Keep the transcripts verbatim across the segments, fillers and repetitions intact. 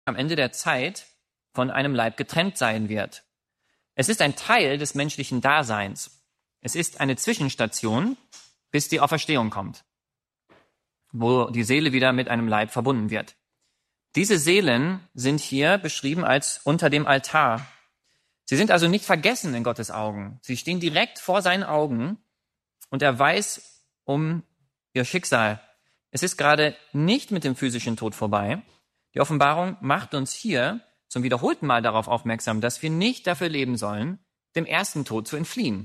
am Ende der Zeit von einem Leib getrennt sein wird. Es ist ein Teil des menschlichen Daseins. Es ist eine Zwischenstation, bis die Auferstehung kommt, wo die Seele wieder mit einem Leib verbunden wird. Diese Seelen sind hier beschrieben als unter dem Altar. Sie sind also nicht vergessen in Gottes Augen. Sie stehen direkt vor seinen Augen und er weiß um ihr Schicksal. Es ist gerade nicht mit dem physischen Tod vorbei. Die Offenbarung macht uns hier zum wiederholten Mal darauf aufmerksam, dass wir nicht dafür leben sollen, dem ersten Tod zu entfliehen.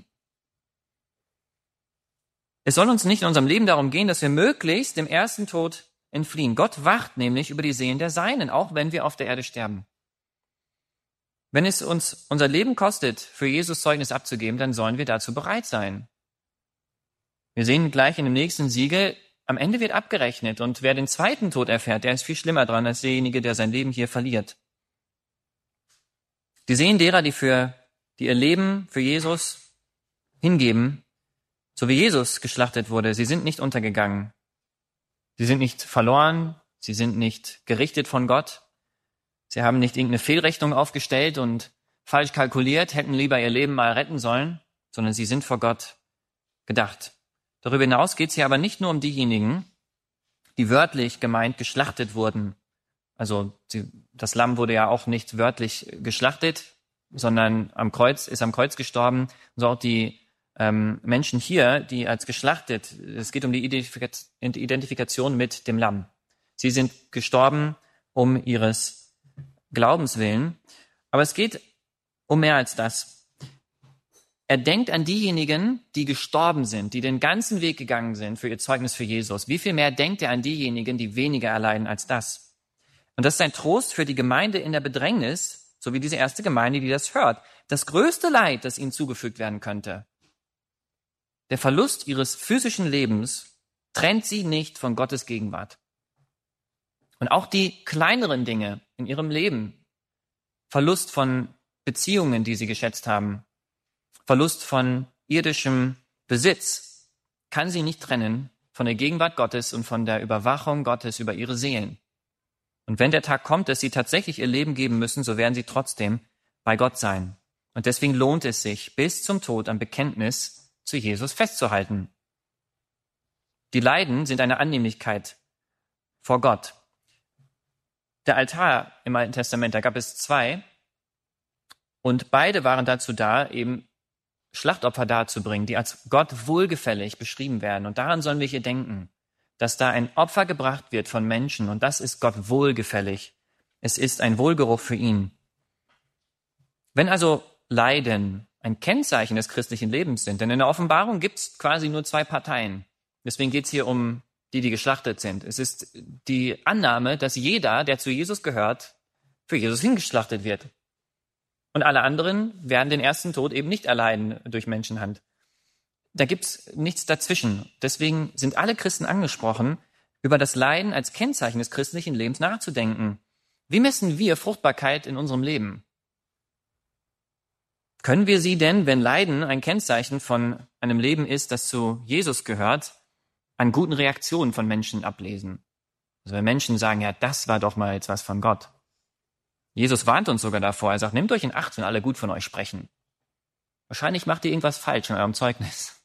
Es soll uns nicht in unserem Leben darum gehen, dass wir möglichst dem ersten Tod entfliehen. Gott wacht nämlich über die Seelen der Seinen, auch wenn wir auf der Erde sterben. Wenn es uns unser Leben kostet, für Jesus Zeugnis abzugeben, dann sollen wir dazu bereit sein. Wir sehen gleich in dem nächsten Siegel, am Ende wird abgerechnet und wer den zweiten Tod erfährt, der ist viel schlimmer dran als derjenige, der sein Leben hier verliert. Die Seelen derer, die für die ihr Leben für Jesus hingeben, so wie Jesus geschlachtet wurde, sie sind nicht untergegangen. Sie sind nicht verloren, sie sind nicht gerichtet von Gott. Sie haben nicht irgendeine Fehlrechnung aufgestellt und falsch kalkuliert, hätten lieber ihr Leben mal retten sollen, sondern sie sind vor Gott gedacht. Darüber hinaus geht es hier aber nicht nur um diejenigen, die wörtlich gemeint geschlachtet wurden. Also sie, das Lamm wurde ja auch nicht wörtlich geschlachtet, sondern am Kreuz ist am Kreuz gestorben. So auch die ähm, Menschen hier, die als geschlachtet, es geht um die Identifikation mit dem Lamm. Sie sind gestorben um ihres Glaubens willen. Aber es geht um mehr als das. Er denkt an diejenigen, die gestorben sind, die den ganzen Weg gegangen sind für ihr Zeugnis für Jesus. Wie viel mehr denkt er an diejenigen, die weniger erleiden als das? Und das ist ein Trost für die Gemeinde in der Bedrängnis, so wie diese erste Gemeinde, die das hört. Das größte Leid, das ihnen zugefügt werden könnte, der Verlust ihres physischen Lebens, trennt sie nicht von Gottes Gegenwart. Und auch die kleineren Dinge in ihrem Leben, Verlust von Beziehungen, die sie geschätzt haben, Verlust von irdischem Besitz, kann sie nicht trennen von der Gegenwart Gottes und von der Überwachung Gottes über ihre Seelen. Und wenn der Tag kommt, dass sie tatsächlich ihr Leben geben müssen, so werden sie trotzdem bei Gott sein. Und deswegen lohnt es sich, bis zum Tod am Bekenntnis zu Jesus festzuhalten. Die Leiden sind eine Annehmlichkeit vor Gott. Der Altar im Alten Testament, da gab es zwei. Und beide waren dazu da, eben Schlachtopfer darzubringen, die als Gott wohlgefällig beschrieben werden. Und daran sollen wir hier denken, dass da ein Opfer gebracht wird von Menschen. Und das ist Gott wohlgefällig. Es ist ein Wohlgeruch für ihn. Wenn also Leiden ein Kennzeichen des christlichen Lebens sind, denn in der Offenbarung gibt es quasi nur zwei Parteien. Deswegen geht es hier um die, die geschlachtet sind. Es ist die Annahme, dass jeder, der zu Jesus gehört, für Jesus hingeschlachtet wird. Und alle anderen werden den ersten Tod eben nicht erleiden durch Menschenhand. Da gibt's nichts dazwischen. Deswegen sind alle Christen angesprochen, über das Leiden als Kennzeichen des christlichen Lebens nachzudenken. Wie messen wir Fruchtbarkeit in unserem Leben? Können wir sie denn, wenn Leiden ein Kennzeichen von einem Leben ist, das zu Jesus gehört, an guten Reaktionen von Menschen ablesen? Also wenn Menschen sagen, ja, das war doch mal jetzt was von Gott. Jesus warnt uns sogar davor. Er sagt, nehmt euch in Acht, wenn alle gut von euch sprechen. Wahrscheinlich macht ihr irgendwas falsch in eurem Zeugnis.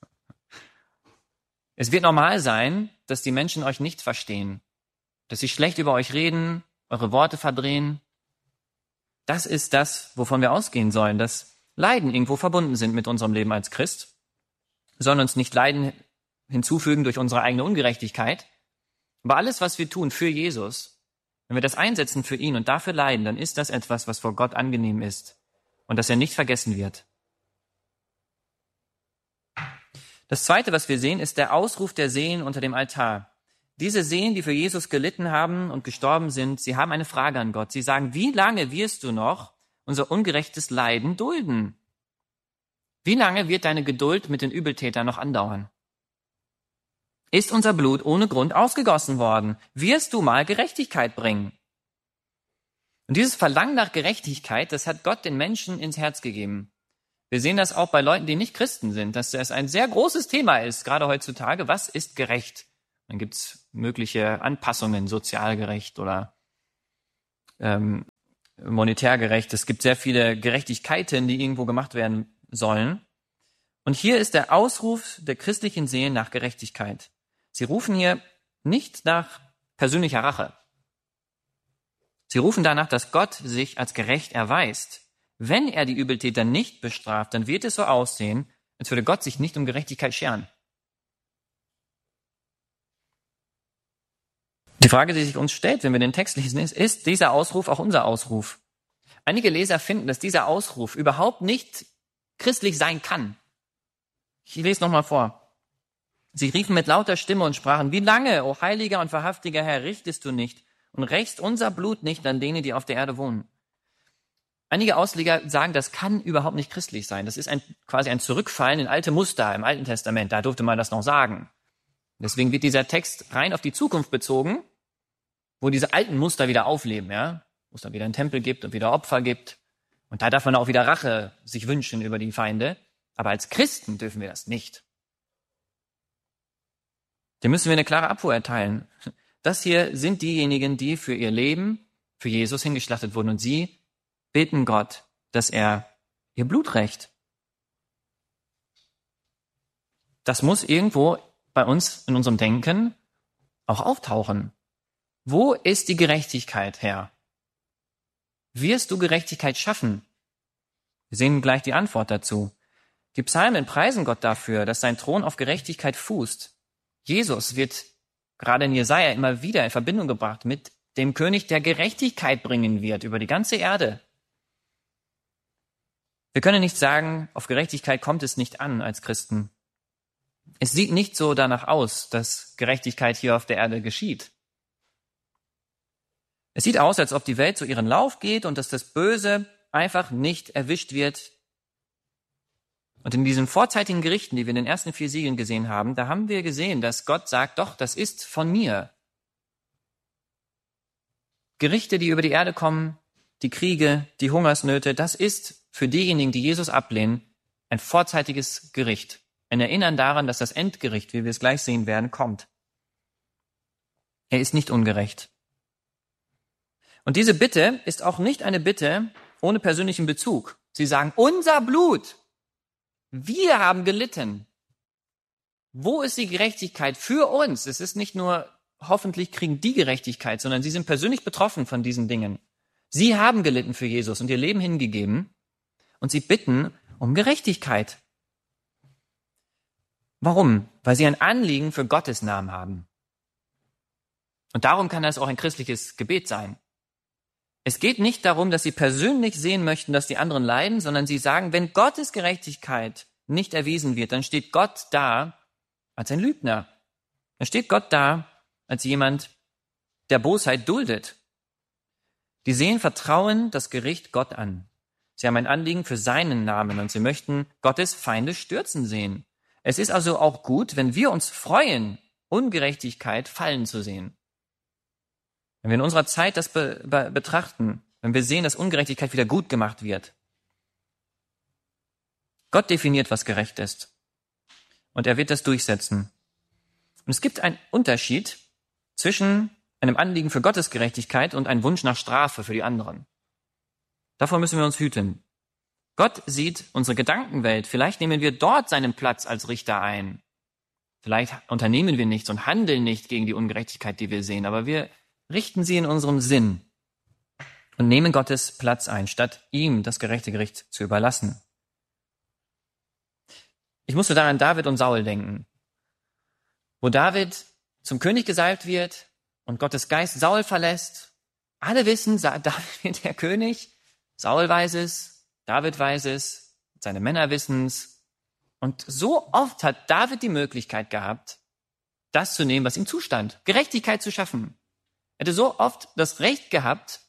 Es wird normal sein, dass die Menschen euch nicht verstehen, dass sie schlecht über euch reden, eure Worte verdrehen. Das ist das, wovon wir ausgehen sollen, dass Leiden irgendwo verbunden sind mit unserem Leben als Christ. Wir sollen uns nicht Leiden hinzufügen durch unsere eigene Ungerechtigkeit. Aber alles, was wir tun für Jesus, wenn wir das einsetzen für ihn und dafür leiden, dann ist das etwas, was vor Gott angenehm ist und dass er nicht vergessen wird. Das Zweite, was wir sehen, ist der Ausruf der Seelen unter dem Altar. Diese Seelen, die für Jesus gelitten haben und gestorben sind, sie haben eine Frage an Gott. Sie sagen, wie lange wirst du noch unser ungerechtes Leiden dulden? Wie lange wird deine Geduld mit den Übeltätern noch andauern? Ist unser Blut ohne Grund ausgegossen worden? Wirst du mal Gerechtigkeit bringen? Und dieses Verlangen nach Gerechtigkeit, das hat Gott den Menschen ins Herz gegeben. Wir sehen das auch bei Leuten, die nicht Christen sind, dass das ein sehr großes Thema ist, gerade heutzutage. Was ist gerecht? Dann gibt's mögliche Anpassungen, sozial gerecht oder ähm, monetär gerecht. Es gibt sehr viele Gerechtigkeiten, die irgendwo gemacht werden sollen. Und hier ist der Ausruf der christlichen Seelen nach Gerechtigkeit. Sie rufen hier nicht nach persönlicher Rache. Sie rufen danach, dass Gott sich als gerecht erweist. Wenn er die Übeltäter nicht bestraft, dann wird es so aussehen, als würde Gott sich nicht um Gerechtigkeit scheren. Die Frage, die sich uns stellt, wenn wir den Text lesen, ist, ist dieser Ausruf auch unser Ausruf? Einige Leser finden, dass dieser Ausruf überhaupt nicht christlich sein kann. Ich lese nochmal vor. Sie riefen mit lauter Stimme und sprachen, wie lange, o heiliger und wahrhaftiger Herr, richtest du nicht und rächst unser Blut nicht an denen, die auf der Erde wohnen? Einige Ausleger sagen, das kann überhaupt nicht christlich sein. Das ist ein, quasi ein Zurückfallen in alte Muster im Alten Testament. Da durfte man das noch sagen. Deswegen wird dieser Text rein auf die Zukunft bezogen, wo diese alten Muster wieder aufleben, ja, wo es dann wieder einen Tempel gibt und wieder Opfer gibt. Und da darf man auch wieder Rache sich wünschen über die Feinde. Aber als Christen dürfen wir das nicht. Dem müssen wir eine klare Abfuhr erteilen. Das hier sind diejenigen, die für ihr Leben, für Jesus hingeschlachtet wurden. Und sie beten Gott, dass er ihr Blut rächt. Das muss irgendwo bei uns in unserem Denken auch auftauchen. Wo ist die Gerechtigkeit, Herr? Wirst du Gerechtigkeit schaffen? Wir sehen gleich die Antwort dazu. Die Psalmen preisen Gott dafür, dass sein Thron auf Gerechtigkeit fußt. Jesus wird gerade in Jesaja immer wieder in Verbindung gebracht mit dem König, der Gerechtigkeit bringen wird über die ganze Erde. Wir können nicht sagen, auf Gerechtigkeit kommt es nicht an als Christen. Es sieht nicht so danach aus, dass Gerechtigkeit hier auf der Erde geschieht. Es sieht aus, als ob die Welt so ihren Lauf geht und dass das Böse einfach nicht erwischt wird. Und in diesen vorzeitigen Gerichten, die wir in den ersten vier Siegeln gesehen haben, da haben wir gesehen, dass Gott sagt, doch, das ist von mir. Gerichte, die über die Erde kommen, die Kriege, die Hungersnöte, das ist für diejenigen, die Jesus ablehnen, ein vorzeitiges Gericht. Ein Erinnern daran, dass das Endgericht, wie wir es gleich sehen werden, kommt. Er ist nicht ungerecht. Und diese Bitte ist auch nicht eine Bitte ohne persönlichen Bezug. Sie sagen, unser Blut, wir haben gelitten. Wo ist die Gerechtigkeit für uns? Es ist nicht nur, hoffentlich kriegen die Gerechtigkeit, sondern sie sind persönlich betroffen von diesen Dingen. Sie haben gelitten für Jesus und ihr Leben hingegeben und sie bitten um Gerechtigkeit. Warum? Weil sie ein Anliegen für Gottes Namen haben. Und darum kann das auch ein christliches Gebet sein. Es geht nicht darum, dass sie persönlich sehen möchten, dass die anderen leiden, sondern sie sagen, wenn Gottes Gerechtigkeit nicht erwiesen wird, dann steht Gott da als ein Lügner. Dann steht Gott da als jemand, der Bosheit duldet. Die Seelen vertrauen das Gericht Gott an. Sie haben ein Anliegen für seinen Namen und sie möchten Gottes Feinde stürzen sehen. Es ist also auch gut, wenn wir uns freuen, Ungerechtigkeit fallen zu sehen. Wenn wir in unserer Zeit das be- be- betrachten, wenn wir sehen, dass Ungerechtigkeit wieder gut gemacht wird. Gott definiert, was gerecht ist. Und er wird das durchsetzen. Und es gibt einen Unterschied zwischen einem Anliegen für Gottes Gerechtigkeit und einem Wunsch nach Strafe für die anderen. Davor müssen wir uns hüten. Gott sieht unsere Gedankenwelt. Vielleicht nehmen wir dort seinen Platz als Richter ein. Vielleicht unternehmen wir nichts und handeln nicht gegen die Ungerechtigkeit, die wir sehen. Aber wir richten sie in unserem Sinn und nehmen Gottes Platz ein, statt ihm das gerechte Gericht zu überlassen. Ich musste daran David und Saul denken, wo David zum König gesalbt wird und Gottes Geist Saul verlässt. Alle wissen, David wird der König, Saul weiß es, David weiß es, seine Männer wissen es. Und so oft hat David die Möglichkeit gehabt, das zu nehmen, was ihm zustand, Gerechtigkeit zu schaffen. Er hätte so oft das Recht gehabt,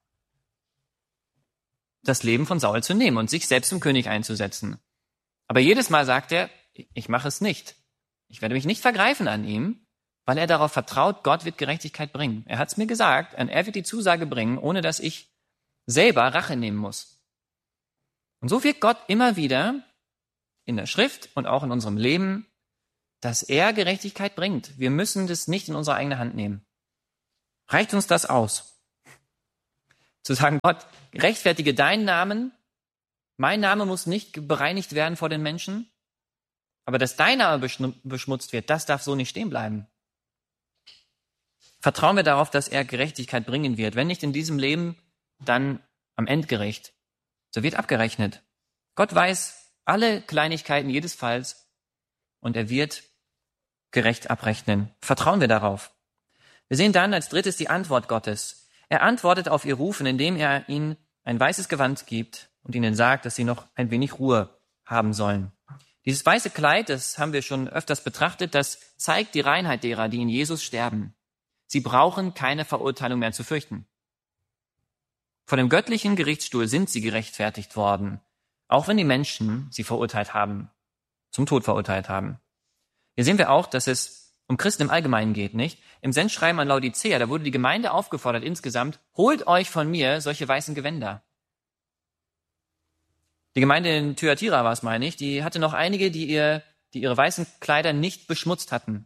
das Leben von Saul zu nehmen und sich selbst zum König einzusetzen. Aber jedes Mal sagt er, ich mache es nicht. Ich werde mich nicht vergreifen an ihm, weil er darauf vertraut, Gott wird Gerechtigkeit bringen. Er hat es mir gesagt, und er wird die Zusage bringen, ohne dass ich selber Rache nehmen muss. Und so wirkt Gott immer wieder in der Schrift und auch in unserem Leben, dass er Gerechtigkeit bringt. Wir müssen das nicht in unsere eigene Hand nehmen. Reicht uns das aus? Zu sagen, Gott, rechtfertige deinen Namen, mein Name muss nicht bereinigt werden vor den Menschen, aber dass dein Name beschmutzt wird, das darf so nicht stehen bleiben. Vertrauen wir darauf, dass er Gerechtigkeit bringen wird. Wenn nicht in diesem Leben, dann am Endgericht. So wird abgerechnet. Gott weiß alle Kleinigkeiten jedes Falls und er wird gerecht abrechnen. Vertrauen wir darauf. Wir sehen dann als drittes die Antwort Gottes. Er antwortet auf ihr Rufen, indem er ihnen ein weißes Gewand gibt und ihnen sagt, dass sie noch ein wenig Ruhe haben sollen. Dieses weiße Kleid, das haben wir schon öfters betrachtet, das zeigt die Reinheit derer, die in Jesus sterben. Sie brauchen keine Verurteilung mehr zu fürchten. Vor dem göttlichen Gerichtsstuhl sind sie gerechtfertigt worden, auch wenn die Menschen sie verurteilt haben, zum Tod verurteilt haben. Hier sehen wir auch, dass es um Christen im Allgemeinen geht, nicht? Im Sendschreiben an Laodicea, da wurde die Gemeinde aufgefordert insgesamt, holt euch von mir solche weißen Gewänder. Die Gemeinde in Thyatira war es, meine ich, die hatte noch einige, die, ihr, die ihre weißen Kleider nicht beschmutzt hatten,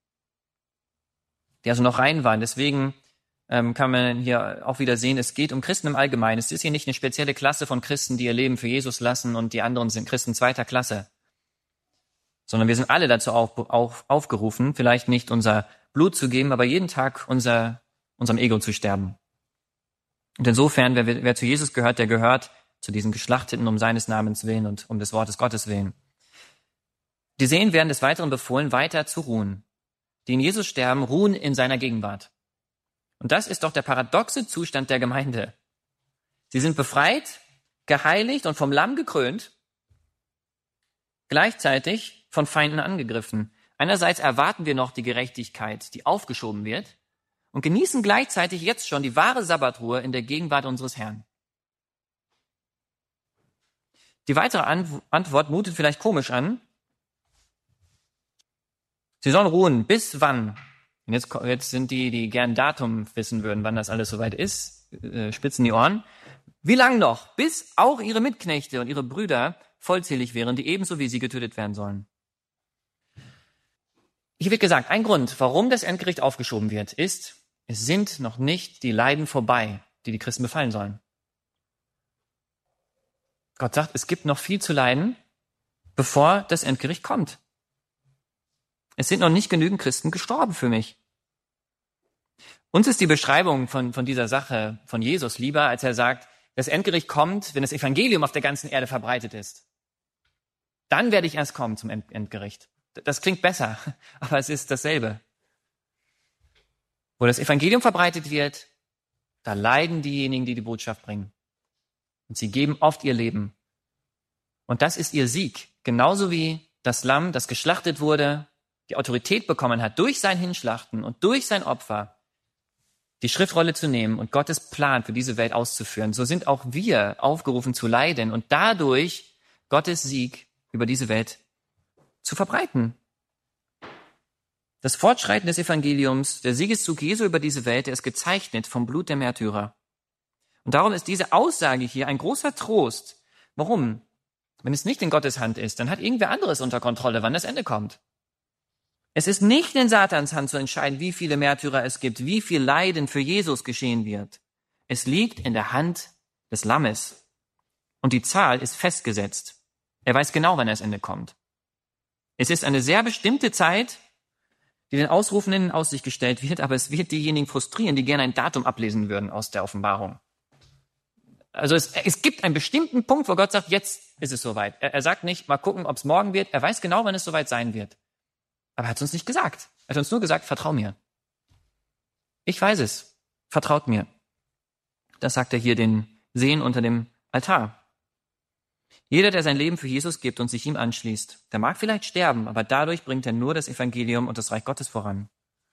die also noch rein waren. Deswegen ähm, kann man hier auch wieder sehen, es geht um Christen im Allgemeinen. Es ist hier nicht eine spezielle Klasse von Christen, die ihr Leben für Jesus lassen und die anderen sind Christen zweiter Klasse, sondern wir sind alle dazu auf, auf, aufgerufen, vielleicht nicht unser Blut zu geben, aber jeden Tag unser, unserem Ego zu sterben. Und insofern, wer, wer zu Jesus gehört, der gehört zu diesen Geschlachteten um seines Namens willen und um des Wortes Gottes willen. Die Sehen werden des Weiteren befohlen, weiter zu ruhen. Die in Jesus sterben, ruhen in seiner Gegenwart. Und das ist doch der paradoxe Zustand der Gemeinde. Sie sind befreit, geheiligt und vom Lamm gekrönt, gleichzeitig von Feinden angegriffen. Einerseits erwarten wir noch die Gerechtigkeit, die aufgeschoben wird, und genießen gleichzeitig jetzt schon die wahre Sabbatruhe in der Gegenwart unseres Herrn. Die weitere Antwort mutet vielleicht komisch an. Sie sollen ruhen. Bis wann? Und jetzt, jetzt sind die, die gern Datum wissen würden, wann das alles soweit ist, äh, spitzen die Ohren. Wie lang noch? Bis auch ihre Mitknechte und ihre Brüder vollzählig wären, die ebenso wie sie getötet werden sollen. Hier wird gesagt, ein Grund, warum das Endgericht aufgeschoben wird, ist, es sind noch nicht die Leiden vorbei, die die Christen befallen sollen. Gott sagt, es gibt noch viel zu leiden, bevor das Endgericht kommt. Es sind noch nicht genügend Christen gestorben für mich. Uns ist die Beschreibung von, von dieser Sache von Jesus lieber, als er sagt, das Endgericht kommt, wenn das Evangelium auf der ganzen Erde verbreitet ist. Dann werde ich erst kommen zum Endgericht. Das klingt besser, aber es ist dasselbe. Wo das Evangelium verbreitet wird, da leiden diejenigen, die die Botschaft bringen. Und sie geben oft ihr Leben. Und das ist ihr Sieg. Genauso wie das Lamm, das geschlachtet wurde, die Autorität bekommen hat, durch sein Hinschlachten und durch sein Opfer die Schriftrolle zu nehmen und Gottes Plan für diese Welt auszuführen. So sind auch wir aufgerufen zu leiden und dadurch Gottes Sieg über diese Welt zu verbreiten. Das Fortschreiten des Evangeliums, der Siegeszug Jesu über diese Welt, der ist gezeichnet vom Blut der Märtyrer. Und darum ist diese Aussage hier ein großer Trost. Warum? Wenn es nicht in Gottes Hand ist, dann hat irgendwer anderes unter Kontrolle, wann das Ende kommt. Es ist nicht in Satans Hand zu entscheiden, wie viele Märtyrer es gibt, wie viel Leiden für Jesus geschehen wird. Es liegt in der Hand des Lammes. Und die Zahl ist festgesetzt. Er weiß genau, wann das Ende kommt. Es ist eine sehr bestimmte Zeit, die den Ausrufenden in Aussicht gestellt wird, aber es wird diejenigen frustrieren, die gerne ein Datum ablesen würden aus der Offenbarung. Also es, es gibt einen bestimmten Punkt, wo Gott sagt, jetzt ist es soweit. Er, er sagt nicht, mal gucken, ob es morgen wird. Er weiß genau, wann es soweit sein wird. Aber er hat es uns nicht gesagt. Er hat uns nur gesagt, vertrau mir. Ich weiß es. Vertraut mir. Das sagt er hier den Sehen unter dem Altar. Jeder, der sein Leben für Jesus gibt und sich ihm anschließt, der mag vielleicht sterben, aber dadurch bringt er nur das Evangelium und das Reich Gottes voran.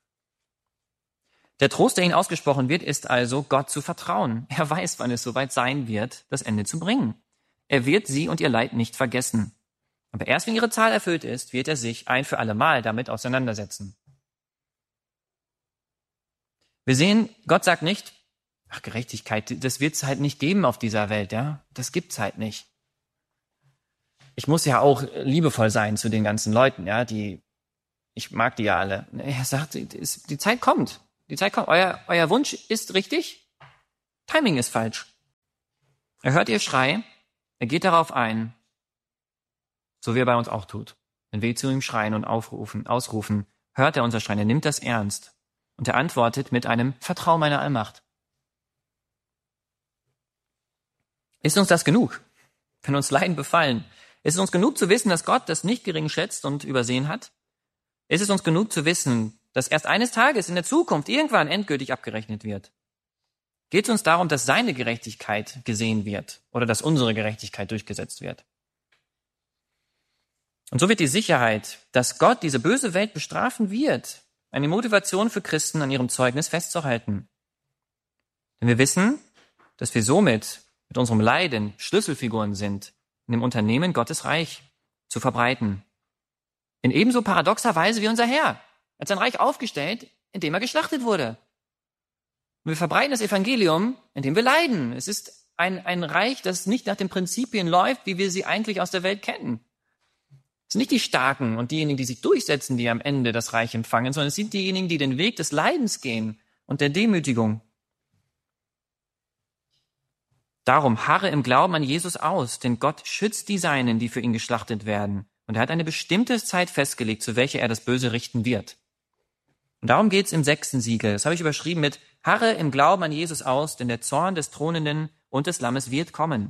Der Trost, der ihnen ausgesprochen wird, ist also, Gott zu vertrauen. Er weiß, wann es soweit sein wird, das Ende zu bringen. Er wird sie und ihr Leid nicht vergessen. Aber erst wenn ihre Zahl erfüllt ist, wird er sich ein für alle Mal damit auseinandersetzen. Wir sehen, Gott sagt nicht, ach, Gerechtigkeit, das wird es halt nicht geben auf dieser Welt, ja? Das gibt's halt nicht. Ich muss ja auch liebevoll sein zu den ganzen Leuten, ja, die, ich mag die ja alle. Er sagt, die Zeit kommt. Die Zeit kommt. Euer, euer Wunsch ist richtig. Timing ist falsch. Er hört ihr Schrei, er geht darauf ein, so wie er bei uns auch tut. Wenn wir zu ihm schreien und aufrufen, ausrufen, hört er unser Schreien, er nimmt das ernst. Und er antwortet mit einem Vertrau meiner Allmacht. Ist uns das genug, wenn uns Leiden befallen? Ist es uns genug zu wissen, dass Gott das nicht gering schätzt und übersehen hat? Ist es uns genug zu wissen, dass erst eines Tages in der Zukunft irgendwann endgültig abgerechnet wird? Geht es uns darum, dass seine Gerechtigkeit gesehen wird oder dass unsere Gerechtigkeit durchgesetzt wird? Und so wird die Sicherheit, dass Gott diese böse Welt bestrafen wird, eine Motivation für Christen, an ihrem Zeugnis festzuhalten. Denn wir wissen, dass wir somit mit unserem Leiden Schlüsselfiguren sind, in dem Unternehmen Gottes Reich zu verbreiten. In ebenso paradoxer Weise wie unser Herr. Er hat sein Reich aufgestellt, indem er geschlachtet wurde. Und wir verbreiten das Evangelium, indem wir leiden. Es ist ein, ein Reich, das nicht nach den Prinzipien läuft, wie wir sie eigentlich aus der Welt kennen. Es sind nicht die Starken und diejenigen, die sich durchsetzen, die am Ende das Reich empfangen, sondern es sind diejenigen, die den Weg des Leidens gehen und der Demütigung. Darum harre im Glauben an Jesus aus, denn Gott schützt die Seinen, die für ihn geschlachtet werden. Und er hat eine bestimmte Zeit festgelegt, zu welcher er das Böse richten wird. Und darum geht's im sechsten Siegel. Das habe ich überschrieben mit harre im Glauben an Jesus aus, denn der Zorn des Thronenden und des Lammes wird kommen.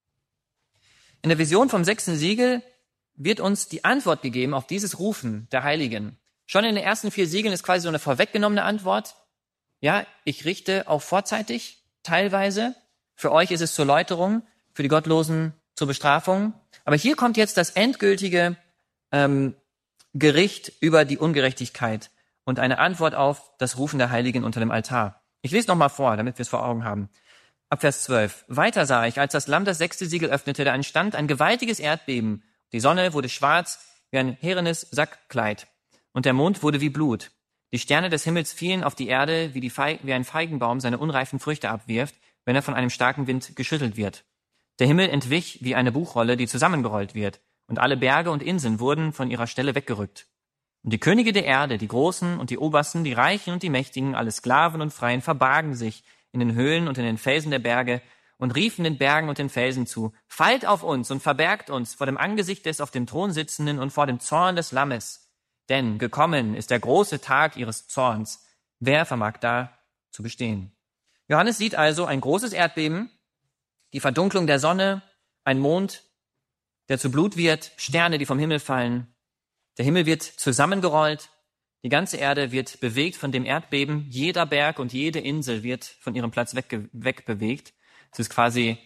In der Vision vom sechsten Siegel wird uns die Antwort gegeben auf dieses Rufen der Heiligen. Schon in den ersten vier Siegeln ist quasi so eine vorweggenommene Antwort. Ja, ich richte auch vorzeitig, teilweise. Für euch ist es zur Läuterung, für die Gottlosen zur Bestrafung. Aber hier kommt jetzt das endgültige ähm, Gericht über die Ungerechtigkeit und eine Antwort auf das Rufen der Heiligen unter dem Altar. Ich lese nochmal vor, damit wir es vor Augen haben. Ab Vers zwölf. Weiter sah ich, als das Lamm das sechste Siegel öffnete, da entstand ein gewaltiges Erdbeben. Die Sonne wurde schwarz wie ein härenes Sackkleid und der Mond wurde wie Blut. Die Sterne des Himmels fielen auf die Erde, wie, die Feig- wie ein Feigenbaum seine unreifen Früchte abwirft, wenn er von einem starken Wind geschüttelt wird. Der Himmel entwich wie eine Buchrolle, die zusammengerollt wird, und alle Berge und Inseln wurden von ihrer Stelle weggerückt. Und die Könige der Erde, die Großen und die Obersten, die Reichen und die Mächtigen, alle Sklaven und Freien, verbargen sich in den Höhlen und in den Felsen der Berge und riefen den Bergen und den Felsen zu, fallt auf uns und verbergt uns vor dem Angesicht des auf dem Thron sitzenden und vor dem Zorn des Lammes. Denn gekommen ist der große Tag ihres Zorns. Wer vermag da zu bestehen? Johannes sieht also ein großes Erdbeben, die Verdunklung der Sonne, ein Mond, der zu Blut wird, Sterne, die vom Himmel fallen. Der Himmel wird zusammengerollt, die ganze Erde wird bewegt von dem Erdbeben, jeder Berg und jede Insel wird von ihrem Platz wegge- wegbewegt. Es ist quasi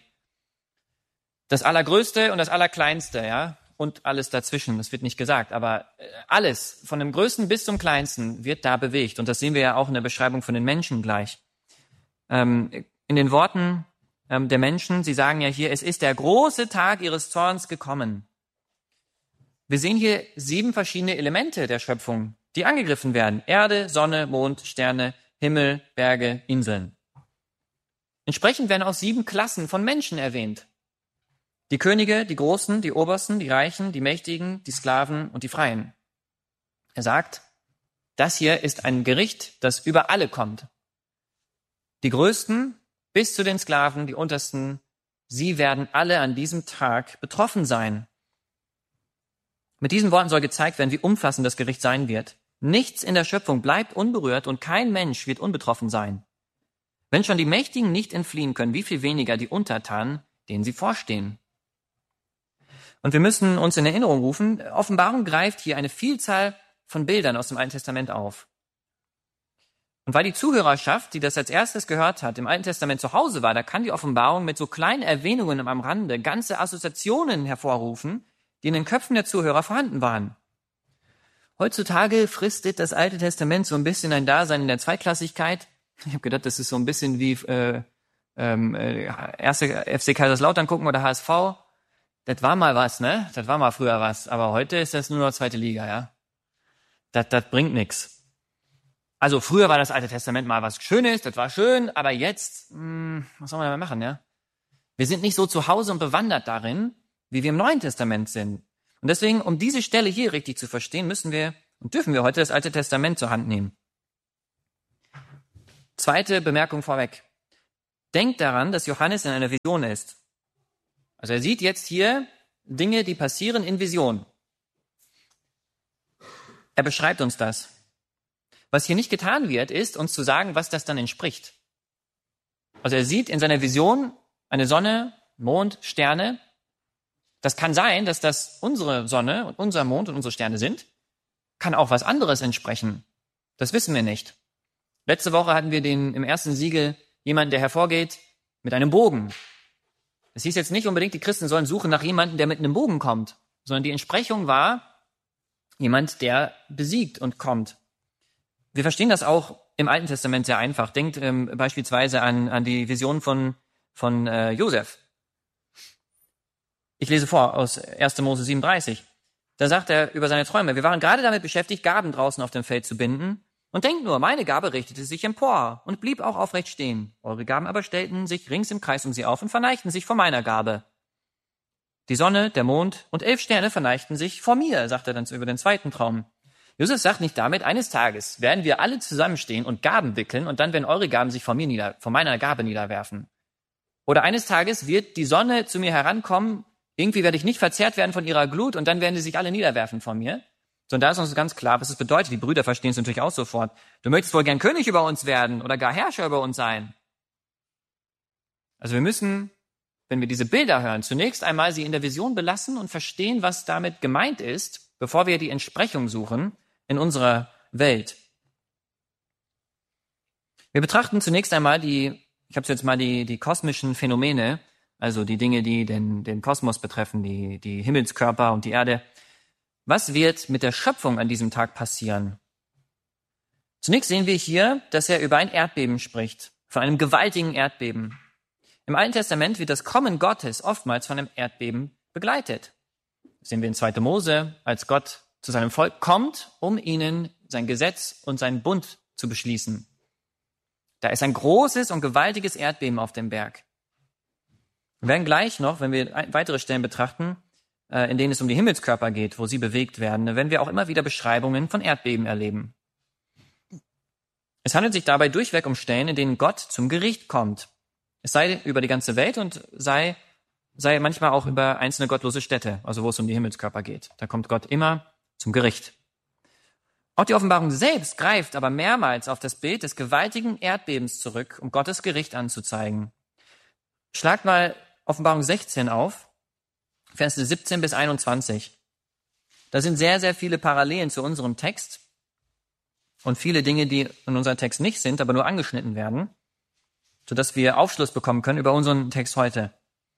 das Allergrößte und das Allerkleinste, ja, und alles dazwischen. Das wird nicht gesagt, aber alles, von dem Größten bis zum Kleinsten, wird da bewegt. Und das sehen wir ja auch in der Beschreibung von den Menschen gleich. Ähm, in den Worten ähm, der Menschen, sie sagen ja hier, es ist der große Tag ihres Zorns gekommen. Wir sehen hier sieben verschiedene Elemente der Schöpfung, die angegriffen werden. Erde, Sonne, Mond, Sterne, Himmel, Berge, Inseln. Entsprechend werden auch sieben Klassen von Menschen erwähnt. Die Könige, die Großen, die Obersten, die Reichen, die Mächtigen, die Sklaven und die Freien. Er sagt, das hier ist ein Gericht, das über alle kommt. Die Größten bis zu den Sklaven, die Untersten, sie werden alle an diesem Tag betroffen sein. Mit diesen Worten soll gezeigt werden, wie umfassend das Gericht sein wird. Nichts in der Schöpfung bleibt unberührt und kein Mensch wird unbetroffen sein. Wenn schon die Mächtigen nicht entfliehen können, wie viel weniger die Untertanen, denen sie vorstehen. Und wir müssen uns in Erinnerung rufen, Offenbarung greift hier eine Vielzahl von Bildern aus dem Alten Testament auf. Und weil die Zuhörerschaft, die das als erstes gehört hat, im Alten Testament zu Hause war, da kann die Offenbarung mit so kleinen Erwähnungen am Rande ganze Assoziationen hervorrufen, die in den Köpfen der Zuhörer vorhanden waren. Heutzutage fristet das Alte Testament so ein bisschen ein Dasein in der Zweitklassigkeit. Ich habe gedacht, das ist so ein bisschen wie äh, äh, erste F C Kaiserslautern gucken oder H S V. Das war mal was, ne? Das war mal früher was. Aber heute ist das nur noch zweite Liga, ja? Das, das bringt nichts. Also früher war das Alte Testament mal was Schönes, das war schön, aber jetzt, mh, was soll man damit machen, ja? Wir sind nicht so zu Hause und bewandert darin, wie wir im Neuen Testament sind. Und deswegen, um diese Stelle hier richtig zu verstehen, müssen wir und dürfen wir heute das Alte Testament zur Hand nehmen. Zweite Bemerkung vorweg. denkt daran, dass Johannes in einer Vision ist. Also er sieht jetzt hier Dinge, die passieren in Vision. Er beschreibt uns das. Was hier nicht getan wird, ist, uns zu sagen, was das dann entspricht. Also er sieht in seiner Vision eine Sonne, Mond, Sterne. Das kann sein, dass das unsere Sonne und unser Mond und unsere Sterne sind. Kann auch was anderes entsprechen. Das wissen wir nicht. Letzte Woche hatten wir den im ersten Siegel jemanden, der hervorgeht mit einem Bogen. Es hieß jetzt nicht unbedingt, die Christen sollen suchen nach jemandem, der mit einem Bogen kommt, sondern die Entsprechung war jemand, der besiegt und kommt. Wir verstehen das auch im Alten Testament sehr einfach. Denkt ähm, beispielsweise an, an die Vision von, von äh, Josef. Ich lese vor aus erster Mose siebenunddreißig. Da sagt er über seine Träume: Wir waren gerade damit beschäftigt, Gaben draußen auf dem Feld zu binden. Und denkt nur, meine Gabe richtete sich empor und blieb auch aufrecht stehen. Eure Gaben aber stellten sich rings im Kreis um sie auf und verneigten sich vor meiner Gabe. Die Sonne, der Mond und elf Sterne verneigten sich vor mir, sagt er dann über den zweiten Traum. Josef sagt nicht damit, eines Tages werden wir alle zusammenstehen und Gaben wickeln und dann werden eure Gaben sich vor mir nieder, vor meiner Gabe niederwerfen. Oder eines Tages wird die Sonne zu mir herankommen, irgendwie werde ich nicht verzehrt werden von ihrer Glut und dann werden sie sich alle niederwerfen vor mir. Sondern da ist uns ganz klar, was es bedeutet. Die Brüder verstehen es natürlich auch sofort. Du möchtest wohl gern König über uns werden oder gar Herrscher über uns sein. Also wir müssen, wenn wir diese Bilder hören, zunächst einmal sie in der Vision belassen und verstehen, was damit gemeint ist, bevor wir die Entsprechung suchen in unserer Welt. Wir betrachten zunächst einmal die, ich habe jetzt mal die, die kosmischen Phänomene, also die Dinge, die den, den Kosmos betreffen, die, die Himmelskörper und die Erde. Was wird mit der Schöpfung an diesem Tag passieren? Zunächst sehen wir hier, dass er über ein Erdbeben spricht, von einem gewaltigen Erdbeben. Im Alten Testament wird das Kommen Gottes oftmals von einem Erdbeben begleitet. Das sehen wir in zweiter Mose, als Gott zu seinem Volk kommt, um ihnen sein Gesetz und seinen Bund zu beschließen. Da ist ein großes und gewaltiges Erdbeben auf dem Berg. Wir werden gleich noch, wenn wir weitere Stellen betrachten, in denen es um die Himmelskörper geht, wo sie bewegt werden, werden wir auch immer wieder Beschreibungen von Erdbeben erleben. Es handelt sich dabei durchweg um Stellen, in denen Gott zum Gericht kommt. Es sei über die ganze Welt und sei, sei manchmal auch über einzelne gottlose Städte, also wo es um die Himmelskörper geht. Da kommt Gott immer zum Gericht. Auch die Offenbarung selbst greift aber mehrmals auf das Bild des gewaltigen Erdbebens zurück, um Gottes Gericht anzuzeigen. Schlagt mal Offenbarung sechzehn auf. Verse siebzehn bis einundzwanzig. Da sind sehr, sehr viele Parallelen zu unserem Text und viele Dinge, die in unserem Text nicht sind, aber nur angeschnitten werden, sodass wir Aufschluss bekommen können über unseren Text heute.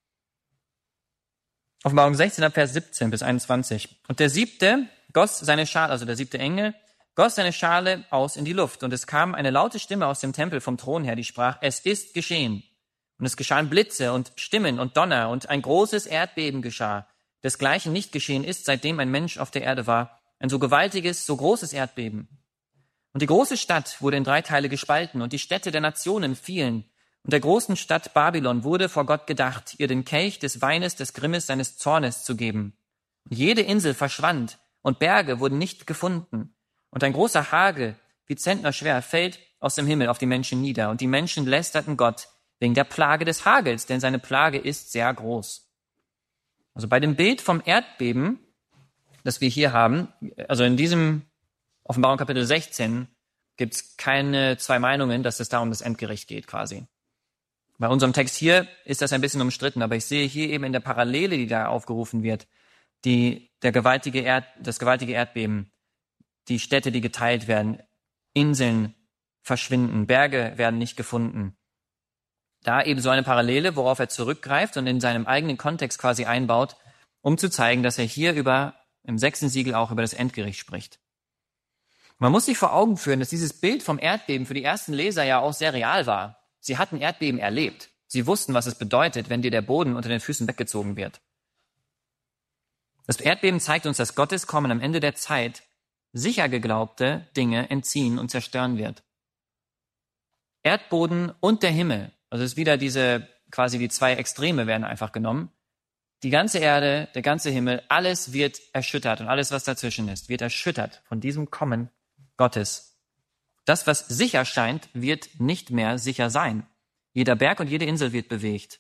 Offenbarung sechzehn, Vers siebzehn bis einundzwanzig. Und der siebte goss seine Schale, also der siebte Engel, goss seine Schale aus in die Luft. Und es kam eine laute Stimme aus dem Tempel vom Thron her, die sprach: Es ist geschehen. Und es geschahen Blitze und Stimmen und Donner und ein großes Erdbeben geschah, desgleichen nicht geschehen ist, seitdem ein Mensch auf der Erde war, ein so gewaltiges, so großes Erdbeben. Und die große Stadt wurde in drei Teile gespalten und die Städte der Nationen fielen. Und der großen Stadt Babylon wurde vor Gott gedacht, ihr den Kelch des Weines des Grimmes seines Zornes zu geben. Und jede Insel verschwand und Berge wurden nicht gefunden. Und ein großer Hagel, wie Zentnerschwer, fällt aus dem Himmel auf die Menschen nieder. Und die Menschen lästerten Gott wegen der Plage des Hagels, denn seine Plage ist sehr groß. Also bei dem Bild vom Erdbeben, das wir hier haben, also in diesem Offenbarung Kapitel sechzehn, gibt es keine zwei Meinungen, dass es da um das Endgericht geht quasi. Bei unserem Text hier ist das ein bisschen umstritten, aber ich sehe hier eben in der Parallele, die da aufgerufen wird, die, der gewaltige Erd, das gewaltige Erdbeben, die Städte, die geteilt werden, Inseln verschwinden, Berge werden nicht gefunden. Da eben so eine Parallele, worauf er zurückgreift und in seinem eigenen Kontext quasi einbaut, um zu zeigen, dass er hier über, im sechsten Siegel auch über das Endgericht spricht. Man muss sich vor Augen führen, dass dieses Bild vom Erdbeben für die ersten Leser ja auch sehr real war. Sie hatten Erdbeben erlebt. Sie wussten, was es bedeutet, wenn dir der Boden unter den Füßen weggezogen wird. Das Erdbeben zeigt uns, dass Gottes Kommen am Ende der Zeit sicher geglaubte Dinge entziehen und zerstören wird. Erdboden und der Himmel. Also es ist wieder diese, quasi die zwei Extreme werden einfach genommen. Die ganze Erde, der ganze Himmel, alles wird erschüttert und alles, was dazwischen ist, wird erschüttert von diesem Kommen Gottes. Das, was sicher scheint, wird nicht mehr sicher sein. Jeder Berg und jede Insel wird bewegt.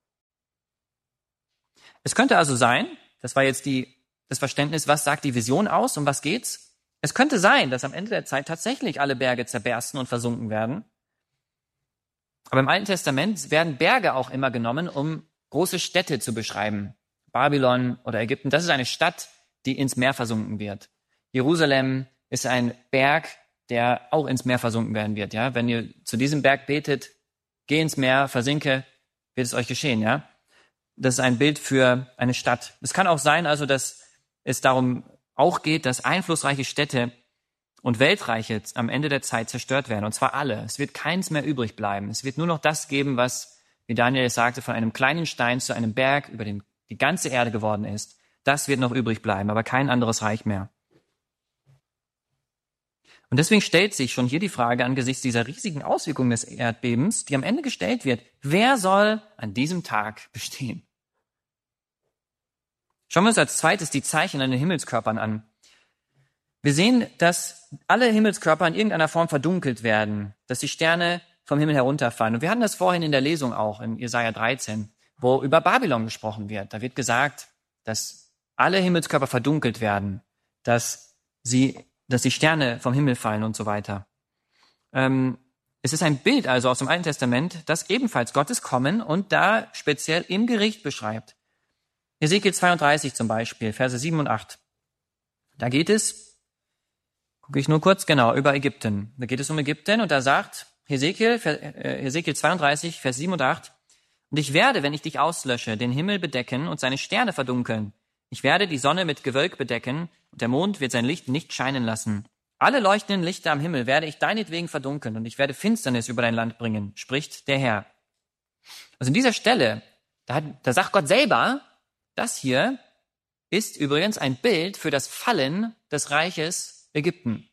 Es könnte also sein, das war jetzt die, das Verständnis, was sagt die Vision aus, um was geht's? Es könnte sein, dass am Ende der Zeit tatsächlich alle Berge zerbersten und versunken werden. Aber im Alten Testament werden Berge auch immer genommen, um große Städte zu beschreiben. Babylon oder Ägypten, das ist eine Stadt, die ins Meer versunken wird. Jerusalem ist ein Berg, der auch ins Meer versunken werden wird. Ja, wenn ihr zu diesem Berg betet, geh ins Meer, versinke, wird es euch geschehen. Ja, das ist ein Bild für eine Stadt. Es kann auch sein, also, dass es darum auch geht, dass einflussreiche Städte und Weltreiche am Ende der Zeit zerstört werden. Und zwar alle. Es wird keins mehr übrig bleiben. Es wird nur noch das geben, was, wie Daniel es sagte, von einem kleinen Stein zu einem Berg über den, die ganze Erde geworden ist. Das wird noch übrig bleiben, aber kein anderes Reich mehr. Und deswegen stellt sich schon hier die Frage angesichts dieser riesigen Auswirkungen des Erdbebens, die am Ende gestellt wird, wer soll an diesem Tag bestehen? Schauen wir uns als zweites die Zeichen an den Himmelskörpern an. Wir sehen, dass alle Himmelskörper in irgendeiner Form verdunkelt werden, dass die Sterne vom Himmel herunterfallen. Und wir hatten das vorhin in der Lesung auch, in Jesaja dreizehn, wo über Babylon gesprochen wird. Da wird gesagt, dass alle Himmelskörper verdunkelt werden, dass sie, dass die Sterne vom Himmel fallen und so weiter. Ähm, es ist ein Bild also aus dem Alten Testament, das ebenfalls Gottes Kommen und da speziell im Gericht beschreibt. Hesekiel zweiunddreißig zum Beispiel, Verse sieben und acht. Da geht es, gucke ich nur kurz, genau, über Ägypten. Da geht es um Ägypten und da sagt Hesekiel, Hesekiel zweiunddreißig, Vers sieben und acht, und ich werde, wenn ich dich auslösche, den Himmel bedecken und seine Sterne verdunkeln. Ich werde die Sonne mit Gewölk bedecken und der Mond wird sein Licht nicht scheinen lassen. Alle leuchtenden Lichter am Himmel werde ich deinetwegen verdunkeln und ich werde Finsternis über dein Land bringen, spricht der Herr. Also in dieser Stelle, da, hat, da sagt Gott selber, das hier ist übrigens ein Bild für das Fallen des Reiches Ägypten.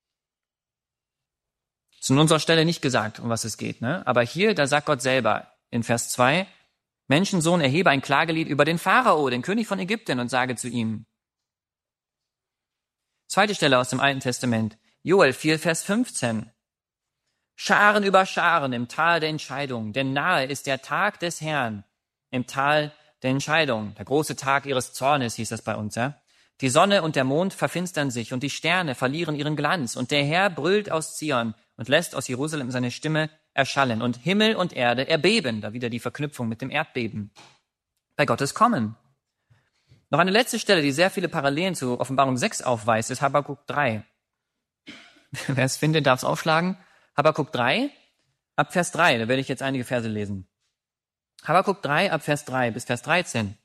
Ist an unserer Stelle nicht gesagt, um was es geht, ne? Aber hier, da sagt Gott selber in Vers zwei, Menschensohn, erhebe ein Klagelied über den Pharao, den König von Ägypten, und sage zu ihm. Zweite Stelle aus dem Alten Testament, Joel vier, Vers fünfzehn. Scharen über Scharen im Tal der Entscheidung, denn nahe ist der Tag des Herrn im Tal der Entscheidung. Der große Tag ihres Zornes hieß das bei uns, ja. Die Sonne und der Mond verfinstern sich und die Sterne verlieren ihren Glanz und der Herr brüllt aus Zion und lässt aus Jerusalem seine Stimme erschallen und Himmel und Erde erbeben. Da wieder die Verknüpfung mit dem Erdbeben. Bei Gottes Kommen. Noch eine letzte Stelle, die sehr viele Parallelen zu Offenbarung sechs aufweist, ist Habakuk drei. Wer es findet, darf es aufschlagen. Habakuk drei, ab Vers drei, da werde ich jetzt einige Verse lesen. Habakuk drei, ab Vers drei bis Vers dreizehn.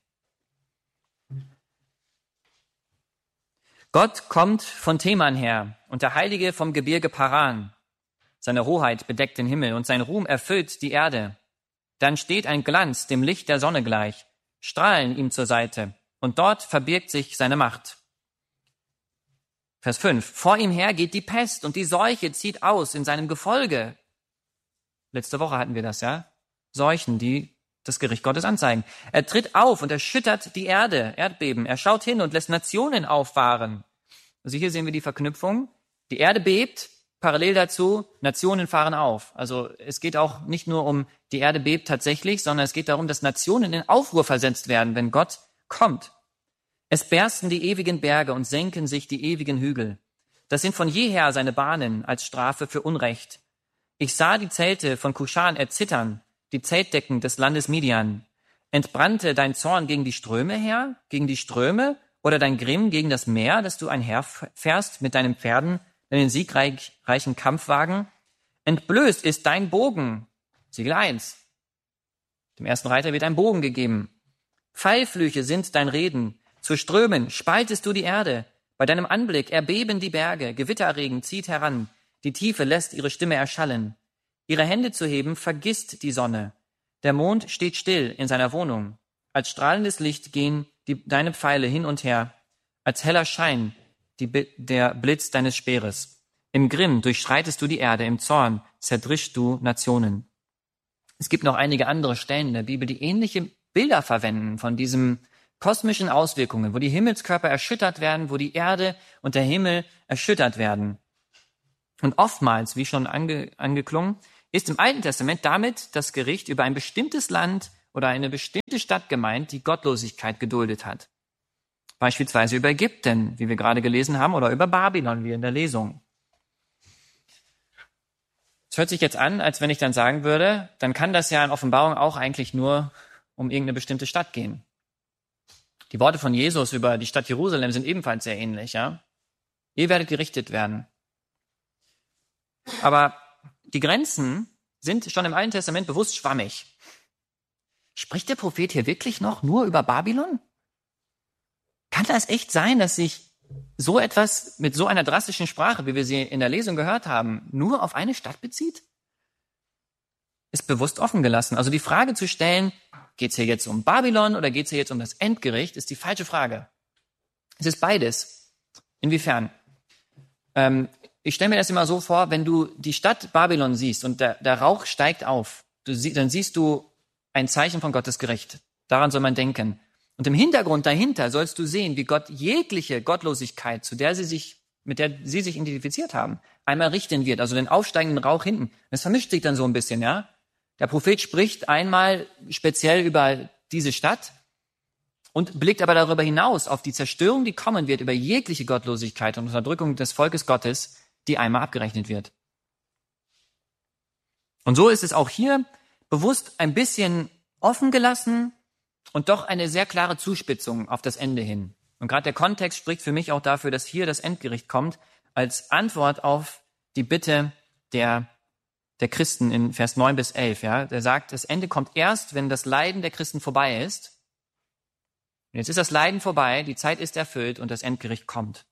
Gott kommt von Teman her und der Heilige vom Gebirge Paran. Seine Hoheit bedeckt den Himmel und sein Ruhm erfüllt die Erde. Dann steht ein Glanz dem Licht der Sonne gleich, Strahlen ihm zur Seite und dort verbirgt sich seine Macht. Vers fünf. Vor ihm her geht die Pest und die Seuche zieht aus in seinem Gefolge. Letzte Woche hatten wir das, ja? Seuchen, die das Gericht Gottes anzeigen. Er tritt auf und erschüttert die Erde, Erdbeben. Er schaut hin und lässt Nationen auffahren. Also hier sehen wir die Verknüpfung. Die Erde bebt, parallel dazu, Nationen fahren auf. Also es geht auch nicht nur um, die Erde bebt tatsächlich, sondern es geht darum, dass Nationen in Aufruhr versetzt werden, wenn Gott kommt. Es bersten die ewigen Berge und senken sich die ewigen Hügel. Das sind von jeher seine Bahnen als Strafe für Unrecht. Ich sah die Zelte von Kuschan erzittern, die Zeltdecken des Landes Midian. Entbrannte dein Zorn gegen die Ströme her, gegen die Ströme, oder dein Grimm gegen das Meer, dass du einherfährst mit deinen Pferden in den siegreichen Kampfwagen? Entblößt ist dein Bogen. Siegel eins. Dem ersten Reiter wird ein Bogen gegeben. Pfeilflüche sind dein Reden. Zu Strömen spaltest du die Erde. Bei deinem Anblick erbeben die Berge. Gewitterregen zieht heran. Die Tiefe lässt ihre Stimme erschallen. Ihre Hände zu heben vergisst die Sonne. Der Mond steht still in seiner Wohnung. Als strahlendes Licht gehen die, deine Pfeile hin und her. Als heller Schein die, der Blitz deines Speeres. Im Grimm durchschreitest du die Erde. Im Zorn zerdrischst du Nationen. Es gibt noch einige andere Stellen in der Bibel, die ähnliche Bilder verwenden von diesen kosmischen Auswirkungen, wo die Himmelskörper erschüttert werden, wo die Erde und der Himmel erschüttert werden. Und oftmals, wie schon ange, angeklungen, ist im Alten Testament damit das Gericht über ein bestimmtes Land oder eine bestimmte Stadt gemeint, die Gottlosigkeit geduldet hat. Beispielsweise über Ägypten, wie wir gerade gelesen haben, oder über Babylon, wie in der Lesung. Es hört sich jetzt an, als wenn ich dann sagen würde, dann kann das ja in Offenbarung auch eigentlich nur um irgendeine bestimmte Stadt gehen. Die Worte von Jesus über die Stadt Jerusalem sind ebenfalls sehr ähnlich, ja. Ihr werdet gerichtet werden. Aber die Grenzen sind schon im Alten Testament bewusst schwammig. Spricht der Prophet hier wirklich noch nur über Babylon? Kann das echt sein, dass sich so etwas mit so einer drastischen Sprache, wie wir sie in der Lesung gehört haben, nur auf eine Stadt bezieht? Ist bewusst offen gelassen. Also die Frage zu stellen, geht es hier jetzt um Babylon oder geht es hier jetzt um das Endgericht, ist die falsche Frage. Es ist beides. Inwiefern? Ähm, ich stelle mir das immer so vor, wenn du die Stadt Babylon siehst und der, der Rauch steigt auf, du sie, dann siehst du ein Zeichen von Gottes Gericht. Daran soll man denken. Und im Hintergrund dahinter sollst du sehen, wie Gott jegliche Gottlosigkeit, zu der sie sich, mit der sie sich identifiziert haben, einmal richten wird. Also den aufsteigenden Rauch hinten. Das vermischt sich dann so ein bisschen, ja. Der Prophet spricht einmal speziell über diese Stadt und blickt aber darüber hinaus auf die Zerstörung, die kommen wird, über jegliche Gottlosigkeit und Unterdrückung des Volkes Gottes, die einmal abgerechnet wird. Und so ist es auch hier bewusst ein bisschen offen gelassen und doch eine sehr klare Zuspitzung auf das Ende hin. Und gerade der Kontext spricht für mich auch dafür, dass hier das Endgericht kommt, als Antwort auf die Bitte der, der Christen in Vers neun bis elf. Ja, der sagt, das Ende kommt erst, wenn das Leiden der Christen vorbei ist. Und jetzt ist das Leiden vorbei, die Zeit ist erfüllt und das Endgericht kommt.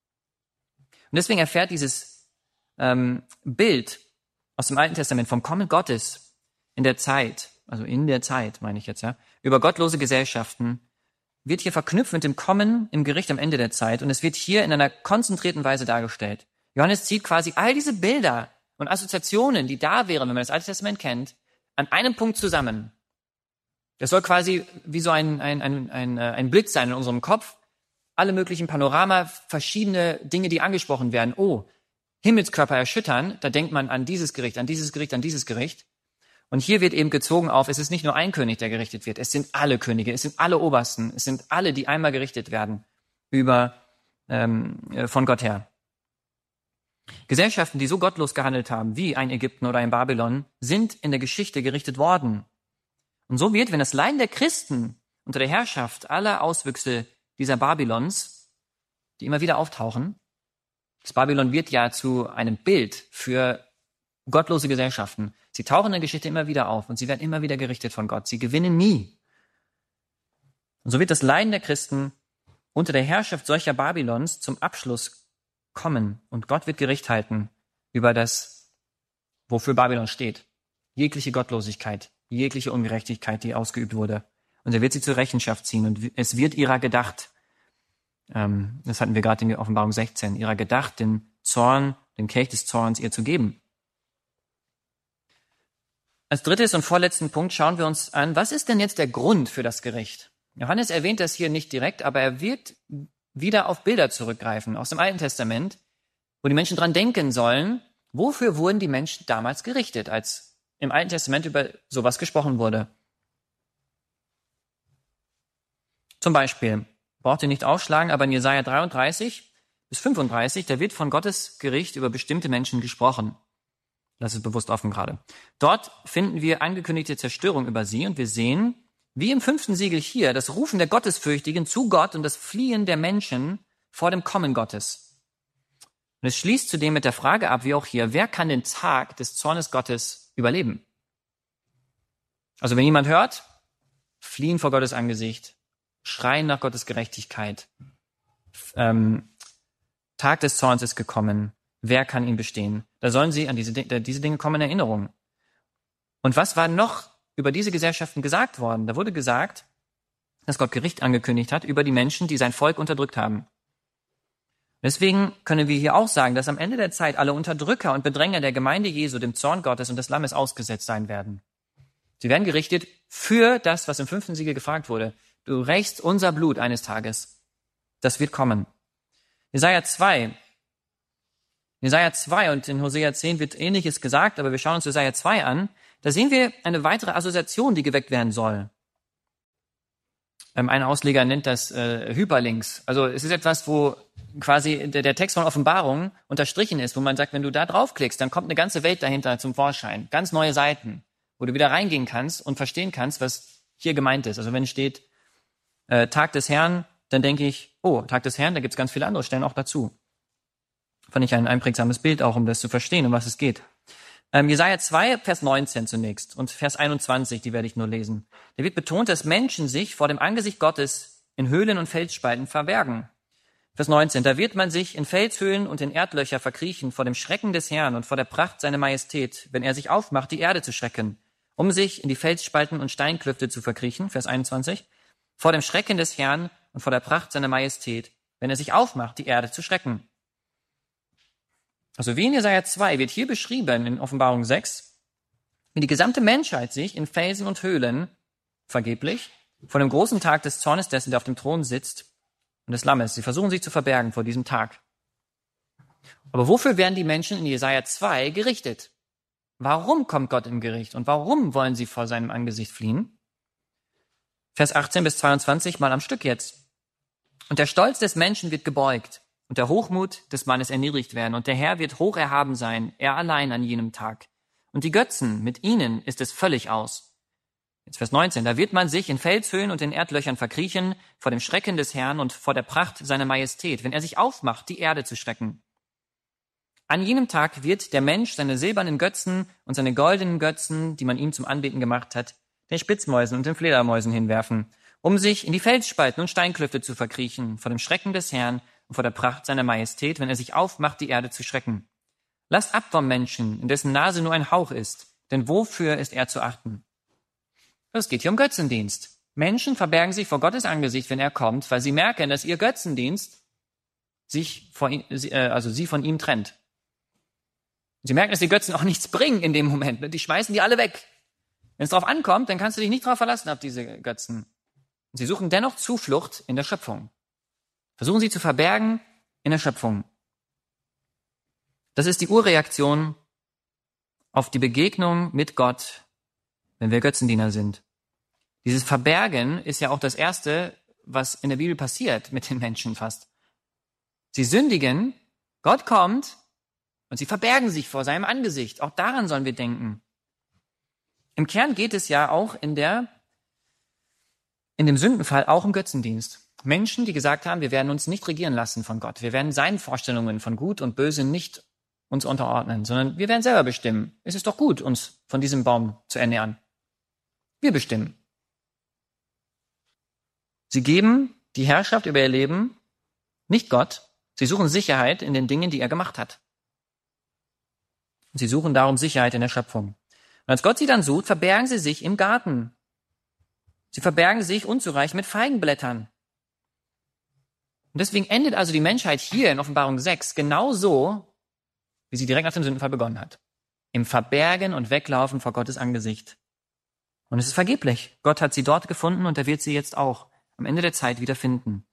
Und deswegen erfährt dieses ähm, Bild aus dem Alten Testament vom Kommen Gottes in der Zeit, also in der Zeit, meine ich jetzt, ja, über gottlose Gesellschaften, wird hier verknüpft mit dem Kommen im Gericht am Ende der Zeit. Und es wird hier in einer konzentrierten Weise dargestellt. Johannes zieht quasi all diese Bilder und Assoziationen, die da wären, wenn man das Alte Testament kennt, an einem Punkt zusammen. Das soll quasi wie so ein, ein, ein, ein, ein Blitz sein in unserem Kopf. Alle möglichen Panorama, verschiedene Dinge, die angesprochen werden. Oh, Himmelskörper erschüttern, da denkt man an dieses Gericht, an dieses Gericht, an dieses Gericht. Und hier wird eben gezogen auf, es ist nicht nur ein König, der gerichtet wird, es sind alle Könige, es sind alle Obersten, es sind alle, die einmal gerichtet werden über ähm, von Gott her. Gesellschaften, die so gottlos gehandelt haben, wie ein Ägypten oder ein Babylon, sind in der Geschichte gerichtet worden. Und so wird, wenn das Leiden der Christen unter der Herrschaft aller Auswüchse dieser Babylons, die immer wieder auftauchen, das Babylon wird ja zu einem Bild für gottlose Gesellschaften. Sie tauchen in der Geschichte immer wieder auf und sie werden immer wieder gerichtet von Gott. Sie gewinnen nie. Und so wird das Leiden der Christen unter der Herrschaft solcher Babylons zum Abschluss kommen. Und Gott wird Gericht halten über das, wofür Babylon steht. Jegliche Gottlosigkeit, jegliche Ungerechtigkeit, die ausgeübt wurde. Und er wird sie zur Rechenschaft ziehen und es wird ihrer gedacht. Ähm, das hatten wir gerade in der Offenbarung sechzehn. Ihrer gedacht, den Zorn, den Kelch des Zorns ihr zu geben. Als drittes und vorletzten Punkt schauen wir uns an, was ist denn jetzt der Grund für das Gericht? Johannes erwähnt das hier nicht direkt, aber er wird wieder auf Bilder zurückgreifen aus dem Alten Testament, wo die Menschen dran denken sollen, wofür wurden die Menschen damals gerichtet, als im Alten Testament über sowas gesprochen wurde. Zum Beispiel, braucht ihr nicht aufschlagen, aber in Jesaja dreiunddreißig bis fünfunddreißig, da wird von Gottes Gericht über bestimmte Menschen gesprochen. Das ist bewusst offen gerade. Dort finden wir angekündigte Zerstörung über sie und wir sehen, wie im fünften Siegel hier, das Rufen der Gottesfürchtigen zu Gott und das Fliehen der Menschen vor dem Kommen Gottes. Und es schließt zudem mit der Frage ab, wie auch hier, wer kann den Tag des Zornes Gottes überleben? Also wenn jemand hört, fliehen vor Gottes Angesicht, schreien nach Gottes Gerechtigkeit, ähm, Tag des Zorns ist gekommen, wer kann ihn bestehen? Da sollen sie an diese, diese Dinge kommen in Erinnerung. Und was war noch über diese Gesellschaften gesagt worden? Da wurde gesagt, dass Gott Gericht angekündigt hat über die Menschen, die sein Volk unterdrückt haben. Deswegen können wir hier auch sagen, dass am Ende der Zeit alle Unterdrücker und Bedränger der Gemeinde Jesu dem Zorn Gottes und des Lammes ausgesetzt sein werden. Sie werden gerichtet für das, was im fünften Siegel gefragt wurde. Du rächst unser Blut eines Tages. Das wird kommen. Jesaja zwei In Jesaja zwei und in Hosea zehn wird Ähnliches gesagt, aber wir schauen uns Jesaja zwei an. Da sehen wir eine weitere Assoziation, die geweckt werden soll. Ähm, ein Ausleger nennt das äh, Hyperlinks. Also es ist etwas, wo quasi der, der Text von Offenbarung unterstrichen ist, wo man sagt, wenn du da draufklickst, dann kommt eine ganze Welt dahinter zum Vorschein. Ganz neue Seiten, wo du wieder reingehen kannst und verstehen kannst, was hier gemeint ist. Also wenn steht äh, Tag des Herrn, dann denke ich, oh, Tag des Herrn, da gibt es ganz viele andere Stellen auch dazu. Fand ich ein einprägsames Bild auch, um das zu verstehen, um was es geht. Ähm, Jesaja zwei, Vers neunzehn zunächst und Vers einundzwanzig, die werde ich nur lesen. Da wird betont, dass Menschen sich vor dem Angesicht Gottes in Höhlen und Felsspalten verbergen. Vers neunzehn, da wird man sich in Felshöhlen und in Erdlöcher verkriechen vor dem Schrecken des Herrn und vor der Pracht seiner Majestät, wenn er sich aufmacht, die Erde zu schrecken, um sich in die Felsspalten und Steinklüfte zu verkriechen. Vers einundzwanzig, vor dem Schrecken des Herrn und vor der Pracht seiner Majestät, wenn er sich aufmacht, die Erde zu schrecken. Also wie in Jesaja zwei wird hier beschrieben in Offenbarung sechs, wie die gesamte Menschheit sich in Felsen und Höhlen vergeblich vor dem großen Tag des Zornes dessen, der auf dem Thron sitzt und des Lammes. Sie versuchen sich zu verbergen vor diesem Tag. Aber wofür werden die Menschen in Jesaja zwei gerichtet? Warum kommt Gott im Gericht und warum wollen sie vor seinem Angesicht fliehen? Vers achtzehn bis zweiundzwanzig mal am Stück jetzt. Und der Stolz des Menschen wird gebeugt und der Hochmut des Mannes erniedrigt werden. Und der Herr wird hoch erhaben sein, er allein an jenem Tag. Und die Götzen, mit ihnen ist es völlig aus. Jetzt Vers neunzehn. Da wird man sich in Felshöhlen und in Erdlöchern verkriechen vor dem Schrecken des Herrn und vor der Pracht seiner Majestät, wenn er sich aufmacht, die Erde zu schrecken. An jenem Tag wird der Mensch seine silbernen Götzen und seine goldenen Götzen, die man ihm zum Anbeten gemacht hat, den Spitzmäusen und den Fledermäusen hinwerfen, um sich in die Felsspalten und Steinklüfte zu verkriechen vor dem Schrecken des Herrn und vor der Pracht seiner Majestät, wenn er sich aufmacht, die Erde zu schrecken. Lasst ab vom Menschen, in dessen Nase nur ein Hauch ist, denn wofür ist er zu achten? Es geht hier um Götzendienst. Menschen verbergen sich vor Gottes Angesicht, wenn er kommt, weil sie merken, dass ihr Götzendienst sich vor, also sie von ihm trennt. Sie merken, dass die Götzen auch nichts bringen in dem Moment. Die schmeißen die alle weg. Wenn es darauf ankommt, dann kannst du dich nicht darauf verlassen auf diese Götzen. Sie suchen dennoch Zuflucht in der Schöpfung. Versuchen sie zu verbergen in der Schöpfung. Das ist die Urreaktion auf die Begegnung mit Gott, wenn wir Götzendiener sind. Dieses Verbergen ist ja auch das Erste, was in der Bibel passiert mit den Menschen fast. Sie sündigen, Gott kommt und sie verbergen sich vor seinem Angesicht. Auch daran sollen wir denken. Im Kern geht es ja auch in der, in dem Sündenfall auch um Götzendienst. Menschen, die gesagt haben, wir werden uns nicht regieren lassen von Gott. Wir werden seinen Vorstellungen von Gut und Böse nicht uns unterordnen, sondern wir werden selber bestimmen. Es ist doch gut, uns von diesem Baum zu ernähren. Wir bestimmen. Sie geben die Herrschaft über ihr Leben nicht Gott. Sie suchen Sicherheit in den Dingen, die er gemacht hat. Und sie suchen darum Sicherheit in der Schöpfung. Und als Gott sie dann sucht, verbergen sie sich im Garten. Sie verbergen sich unzureichend mit Feigenblättern. Und deswegen endet also die Menschheit hier in Offenbarung sechs genauso, wie sie direkt nach dem Sündenfall begonnen hat. Im Verbergen und Weglaufen vor Gottes Angesicht. Und es ist vergeblich. Gott hat sie dort gefunden und er wird sie jetzt auch am Ende der Zeit wieder finden.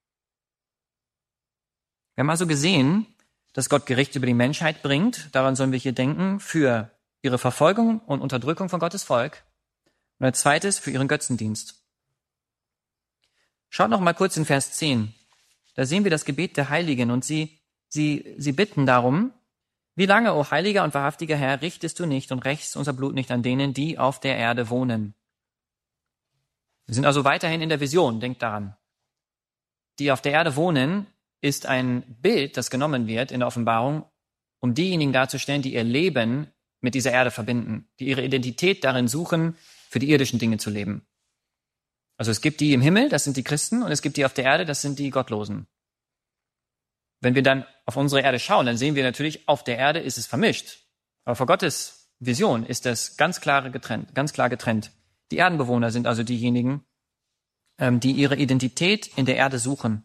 Wir haben also gesehen, dass Gott Gericht über die Menschheit bringt. Daran sollen wir hier denken, für ihre Verfolgung und Unterdrückung von Gottes Volk. Und als zweites für ihren Götzendienst. Schaut noch mal kurz in Vers zehn. Da sehen wir das Gebet der Heiligen und sie, sie, sie bitten darum, wie lange, o heiliger und wahrhaftiger Herr, richtest du nicht und rächst unser Blut nicht an denen, die auf der Erde wohnen? Wir sind also weiterhin in der Vision, denkt daran. Die auf der Erde wohnen, ist ein Bild, das genommen wird in der Offenbarung, um diejenigen darzustellen, die ihr Leben mit dieser Erde verbinden, die ihre Identität darin suchen, für die irdischen Dinge zu leben. Also es gibt die im Himmel, das sind die Christen, und es gibt die auf der Erde, das sind die Gottlosen. Wenn wir dann auf unsere Erde schauen, dann sehen wir natürlich, auf der Erde ist es vermischt. Aber vor Gottes Vision ist das ganz klar getrennt, ganz klar getrennt. Die Erdenbewohner sind also diejenigen, die ihre Identität in der Erde suchen.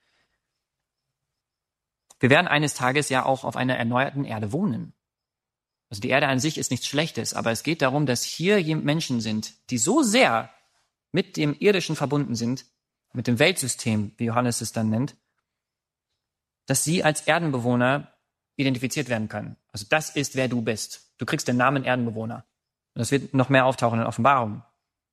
Wir werden eines Tages ja auch auf einer erneuerten Erde wohnen. Also die Erde an sich ist nichts Schlechtes, aber es geht darum, dass hier Menschen sind, die so sehr mit dem Irdischen verbunden sind, mit dem Weltsystem, wie Johannes es dann nennt, dass sie als Erdenbewohner identifiziert werden können. Also das ist, wer du bist. Du kriegst den Namen Erdenbewohner. Und das wird noch mehr auftauchen in Offenbarung.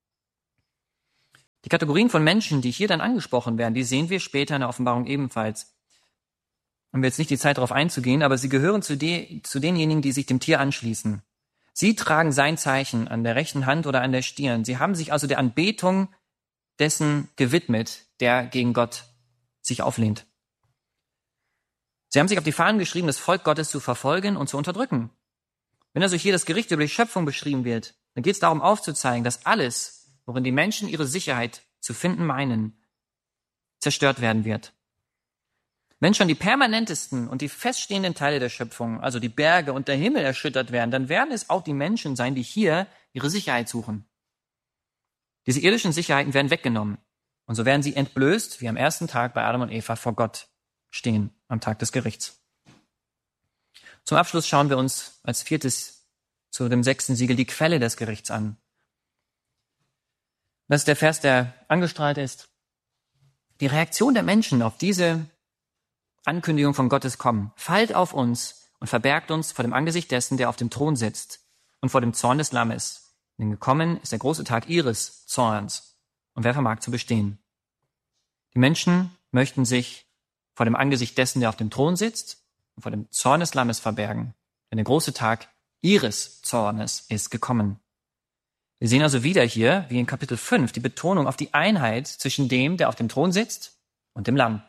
Die Kategorien von Menschen, die hier dann angesprochen werden, die sehen wir später in der Offenbarung ebenfalls. Haben wir jetzt nicht die Zeit, darauf einzugehen, aber sie gehören zu, de, zu denjenigen, die sich dem Tier anschließen. Sie tragen sein Zeichen an der rechten Hand oder an der Stirn. Sie haben sich also der Anbetung dessen gewidmet, der gegen Gott sich auflehnt. Sie haben sich auf die Fahnen geschrieben, das Volk Gottes zu verfolgen und zu unterdrücken. Wenn also hier das Gericht über die Schöpfung beschrieben wird, dann geht es darum aufzuzeigen, dass alles, worin die Menschen ihre Sicherheit zu finden meinen, zerstört werden wird. Wenn schon die permanentesten und die feststehenden Teile der Schöpfung, also die Berge und der Himmel, erschüttert werden, dann werden es auch die Menschen sein, die hier ihre Sicherheit suchen. Diese irdischen Sicherheiten werden weggenommen und so werden sie entblößt, wie am ersten Tag bei Adam und Eva vor Gott stehen, am Tag des Gerichts. Zum Abschluss schauen wir uns als viertes zu dem sechsten Siegel die Quelle des Gerichts an. Das ist der Vers, der angestrahlt ist. Die Reaktion der Menschen auf diese Ankündigung von Gottes Kommen fallt auf uns und verbergt uns vor dem Angesicht dessen, der auf dem Thron sitzt und vor dem Zorn des Lammes. Denn gekommen ist der große Tag ihres Zorns. Und wer vermag zu bestehen? Die Menschen möchten sich vor dem Angesicht dessen, der auf dem Thron sitzt und vor dem Zorn des Lammes verbergen. Denn der große Tag ihres Zornes ist gekommen. Wir sehen also wieder hier, wie in Kapitel fünf, die Betonung auf die Einheit zwischen dem, der auf dem Thron sitzt, und dem Lamm.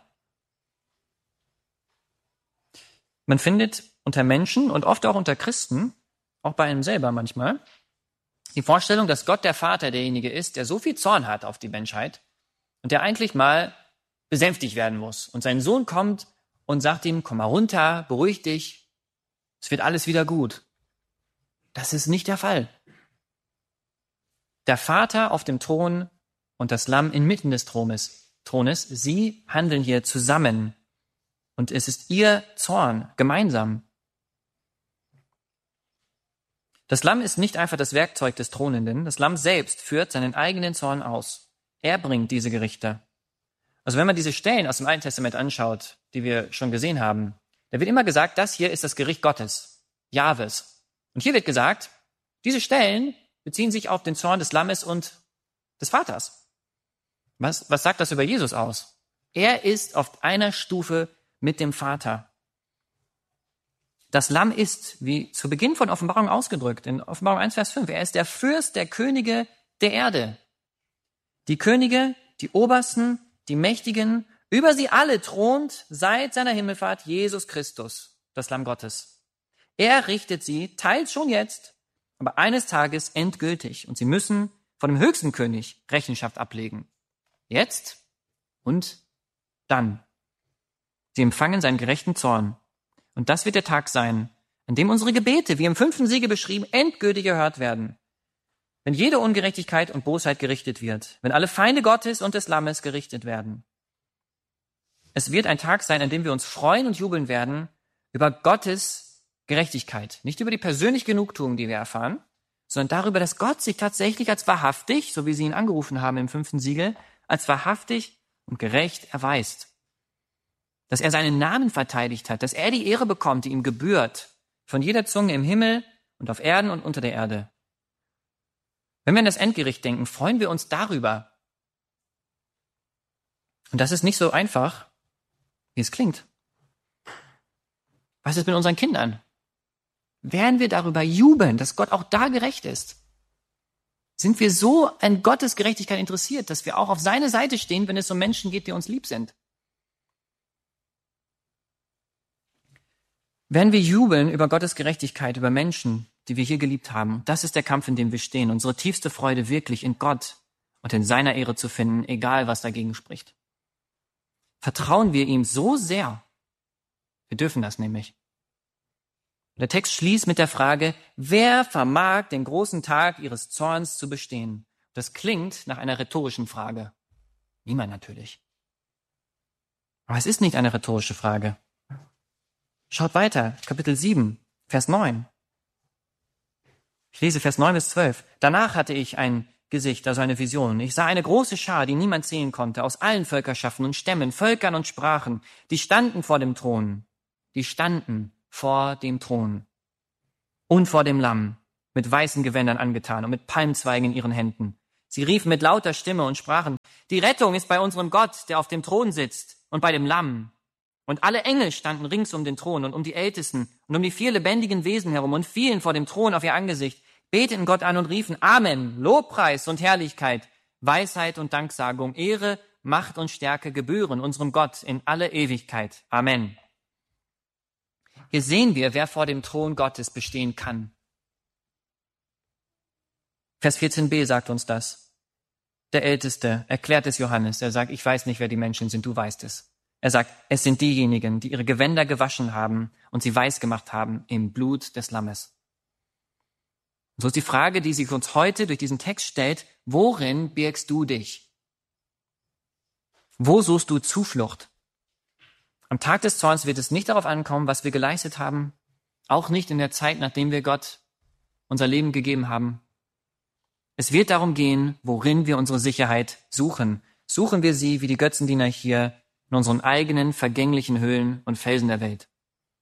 Man findet unter Menschen und oft auch unter Christen, auch bei einem selber manchmal, die Vorstellung, dass Gott der Vater derjenige ist, der so viel Zorn hat auf die Menschheit und der eigentlich mal besänftigt werden muss. Und sein Sohn kommt und sagt ihm, komm mal runter, beruhig dich, es wird alles wieder gut. Das ist nicht der Fall. Der Vater auf dem Thron und das Lamm inmitten des Thrones, Thrones, sie handeln hier zusammen. Und es ist ihr Zorn, gemeinsam. Das Lamm ist nicht einfach das Werkzeug des Thronenden. Das Lamm selbst führt seinen eigenen Zorn aus. Er bringt diese Gerichte. Also wenn man diese Stellen aus dem Alten Testament anschaut, die wir schon gesehen haben, da wird immer gesagt, das hier ist das Gericht Gottes, Jahwes. Und hier wird gesagt, diese Stellen beziehen sich auf den Zorn des Lammes und des Vaters. Was, was sagt das über Jesus aus? Er ist auf einer Stufe mit dem Vater. Das Lamm ist, wie zu Beginn von Offenbarung ausgedrückt, in Offenbarung eins, Vers fünf, er ist der Fürst der Könige der Erde. Die Könige, die Obersten, die Mächtigen, über sie alle thront seit seiner Himmelfahrt Jesus Christus, das Lamm Gottes. Er richtet sie, teils schon jetzt, aber eines Tages endgültig. Und sie müssen von dem höchsten König Rechenschaft ablegen. Jetzt und dann. Sie empfangen seinen gerechten Zorn. Und das wird der Tag sein, an dem unsere Gebete, wie im fünften Siegel beschrieben, endgültig erhört werden. Wenn jede Ungerechtigkeit und Bosheit gerichtet wird. Wenn alle Feinde Gottes und des Lammes gerichtet werden. Es wird ein Tag sein, an dem wir uns freuen und jubeln werden über Gottes Gerechtigkeit. Nicht über die persönliche Genugtuung, die wir erfahren, sondern darüber, dass Gott sich tatsächlich als wahrhaftig, so wie sie ihn angerufen haben im fünften Siegel, als wahrhaftig und gerecht erweist. Dass er seinen Namen verteidigt hat, dass er die Ehre bekommt, die ihm gebührt, von jeder Zunge im Himmel und auf Erden und unter der Erde. Wenn wir an das Endgericht denken, freuen wir uns darüber. Und das ist nicht so einfach, wie es klingt. Was ist mit unseren Kindern? Werden wir darüber jubeln, dass Gott auch da gerecht ist? Sind wir so an Gottes Gerechtigkeit interessiert, dass wir auch auf seine Seite stehen, wenn es um Menschen geht, die uns lieb sind? Werden wir jubeln über Gottes Gerechtigkeit, über Menschen, die wir hier geliebt haben? Das ist der Kampf, in dem wir stehen. Unsere tiefste Freude wirklich in Gott und in seiner Ehre zu finden, egal was dagegen spricht. Vertrauen wir ihm so sehr? Wir dürfen das nämlich. Der Text schließt mit der Frage, wer vermag den großen Tag ihres Zorns zu bestehen? Das klingt nach einer rhetorischen Frage. Niemand natürlich. Aber es ist nicht eine rhetorische Frage. Schaut weiter, Kapitel sieben, Vers neun. Ich lese Vers neun bis zwölf. Danach hatte ich ein Gesicht, also eine Vision. Ich sah eine große Schar, die niemand sehen konnte, aus allen Völkerschaften und Stämmen, Völkern und Sprachen. Die standen vor dem Thron. Die standen vor dem Thron und vor dem Lamm, mit weißen Gewändern angetan und mit Palmzweigen in ihren Händen. Sie riefen mit lauter Stimme und sprachen, die Rettung ist bei unserem Gott, der auf dem Thron sitzt, und bei dem Lamm. Und alle Engel standen rings um den Thron und um die Ältesten und um die vier lebendigen Wesen herum und fielen vor dem Thron auf ihr Angesicht, beteten Gott an und riefen, Amen, Lobpreis und Herrlichkeit, Weisheit und Danksagung, Ehre, Macht und Stärke gebühren unserem Gott in alle Ewigkeit. Amen. Hier sehen wir, wer vor dem Thron Gottes bestehen kann. Vers vierzehn b sagt uns das. Der Älteste erklärt es Johannes. Er sagt, ich weiß nicht, wer die Menschen sind, du weißt es. Er sagt, es sind diejenigen, die ihre Gewänder gewaschen haben und sie weiß gemacht haben im Blut des Lammes. So ist die Frage, die sich uns heute durch diesen Text stellt, worin birgst du dich? Wo suchst du Zuflucht? Am Tag des Zorns wird es nicht darauf ankommen, was wir geleistet haben, auch nicht in der Zeit, nachdem wir Gott unser Leben gegeben haben. Es wird darum gehen, worin wir unsere Sicherheit suchen. Suchen wir sie, wie die Götzendiener hier, in unseren eigenen vergänglichen Höhlen und Felsen der Welt.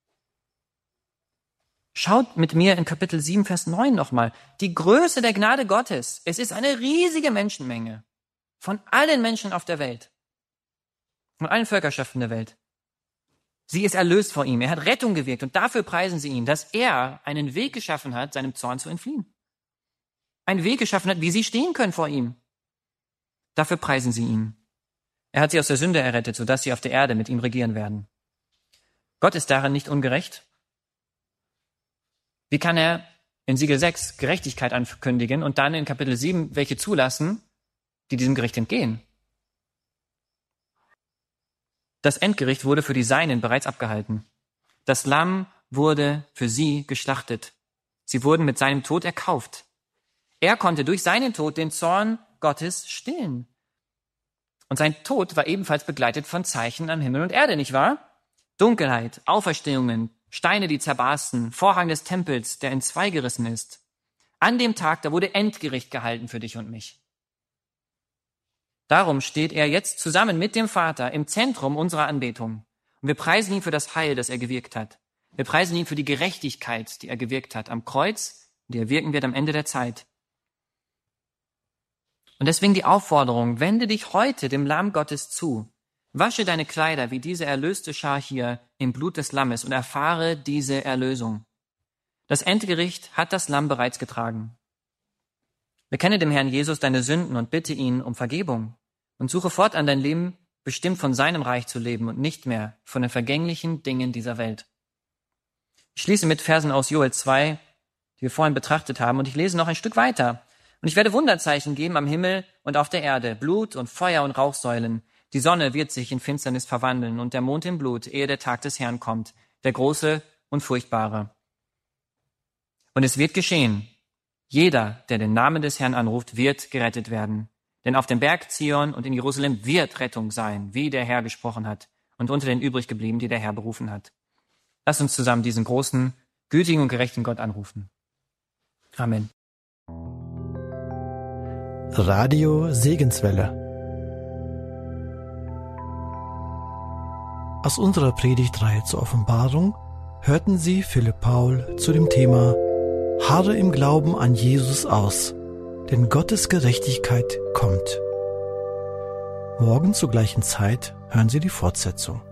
Schaut mit mir in Kapitel sieben, Vers neun nochmal. Die Größe der Gnade Gottes. Es ist eine riesige Menschenmenge von allen Menschen auf der Welt, von allen Völkerschaften der Welt. Sie ist erlöst vor ihm. Er hat Rettung gewirkt und dafür preisen sie ihn, dass er einen Weg geschaffen hat, seinem Zorn zu entfliehen. Einen Weg geschaffen hat, wie sie stehen können vor ihm. Dafür preisen sie ihn. Er hat sie aus der Sünde errettet, sodass sie auf der Erde mit ihm regieren werden. Gott ist darin nicht ungerecht. Wie kann er in Siegel sechs Gerechtigkeit ankündigen und dann in Kapitel sieben welche zulassen, die diesem Gericht entgehen? Das Endgericht wurde für die Seinen bereits abgehalten. Das Lamm wurde für sie geschlachtet. Sie wurden mit seinem Tod erkauft. Er konnte durch seinen Tod den Zorn Gottes stillen. Und sein Tod war ebenfalls begleitet von Zeichen an Himmel und Erde, nicht wahr? Dunkelheit, Auferstehungen, Steine, die zerbarsten, Vorhang des Tempels, der in zwei gerissen ist. An dem Tag, da wurde Endgericht gehalten für dich und mich. Darum steht er jetzt zusammen mit dem Vater im Zentrum unserer Anbetung. Und wir preisen ihn für das Heil, das er gewirkt hat. Wir preisen ihn für die Gerechtigkeit, die er gewirkt hat am Kreuz, die er wirken wird am Ende der Zeit. Und deswegen die Aufforderung, wende dich heute dem Lamm Gottes zu. Wasche deine Kleider wie diese erlöste Schar hier im Blut des Lammes und erfahre diese Erlösung. Das Endgericht hat das Lamm bereits getragen. Bekenne dem Herrn Jesus deine Sünden und bitte ihn um Vergebung und suche fortan dein Leben, bestimmt von seinem Reich zu leben und nicht mehr von den vergänglichen Dingen dieser Welt. Ich schließe mit Versen aus Joel zwei, die wir vorhin betrachtet haben, und ich lese noch ein Stück weiter. Und ich werde Wunderzeichen geben am Himmel und auf der Erde, Blut und Feuer und Rauchsäulen. Die Sonne wird sich in Finsternis verwandeln und der Mond in Blut, ehe der Tag des Herrn kommt, der große und furchtbare. Und es wird geschehen. Jeder, der den Namen des Herrn anruft, wird gerettet werden. Denn auf dem Berg Zion und in Jerusalem wird Rettung sein, wie der Herr gesprochen hat, und unter den übriggeblieben, die der Herr berufen hat. Lass uns zusammen diesen großen, gütigen und gerechten Gott anrufen. Amen. Radio Segenswelle. Aus unserer Predigtreihe zur Offenbarung hörten Sie Philipp Paul zu dem Thema Harre im Glauben an Jesus aus, denn Gottes Gerechtigkeit kommt. Morgen zur gleichen Zeit hören Sie die Fortsetzung.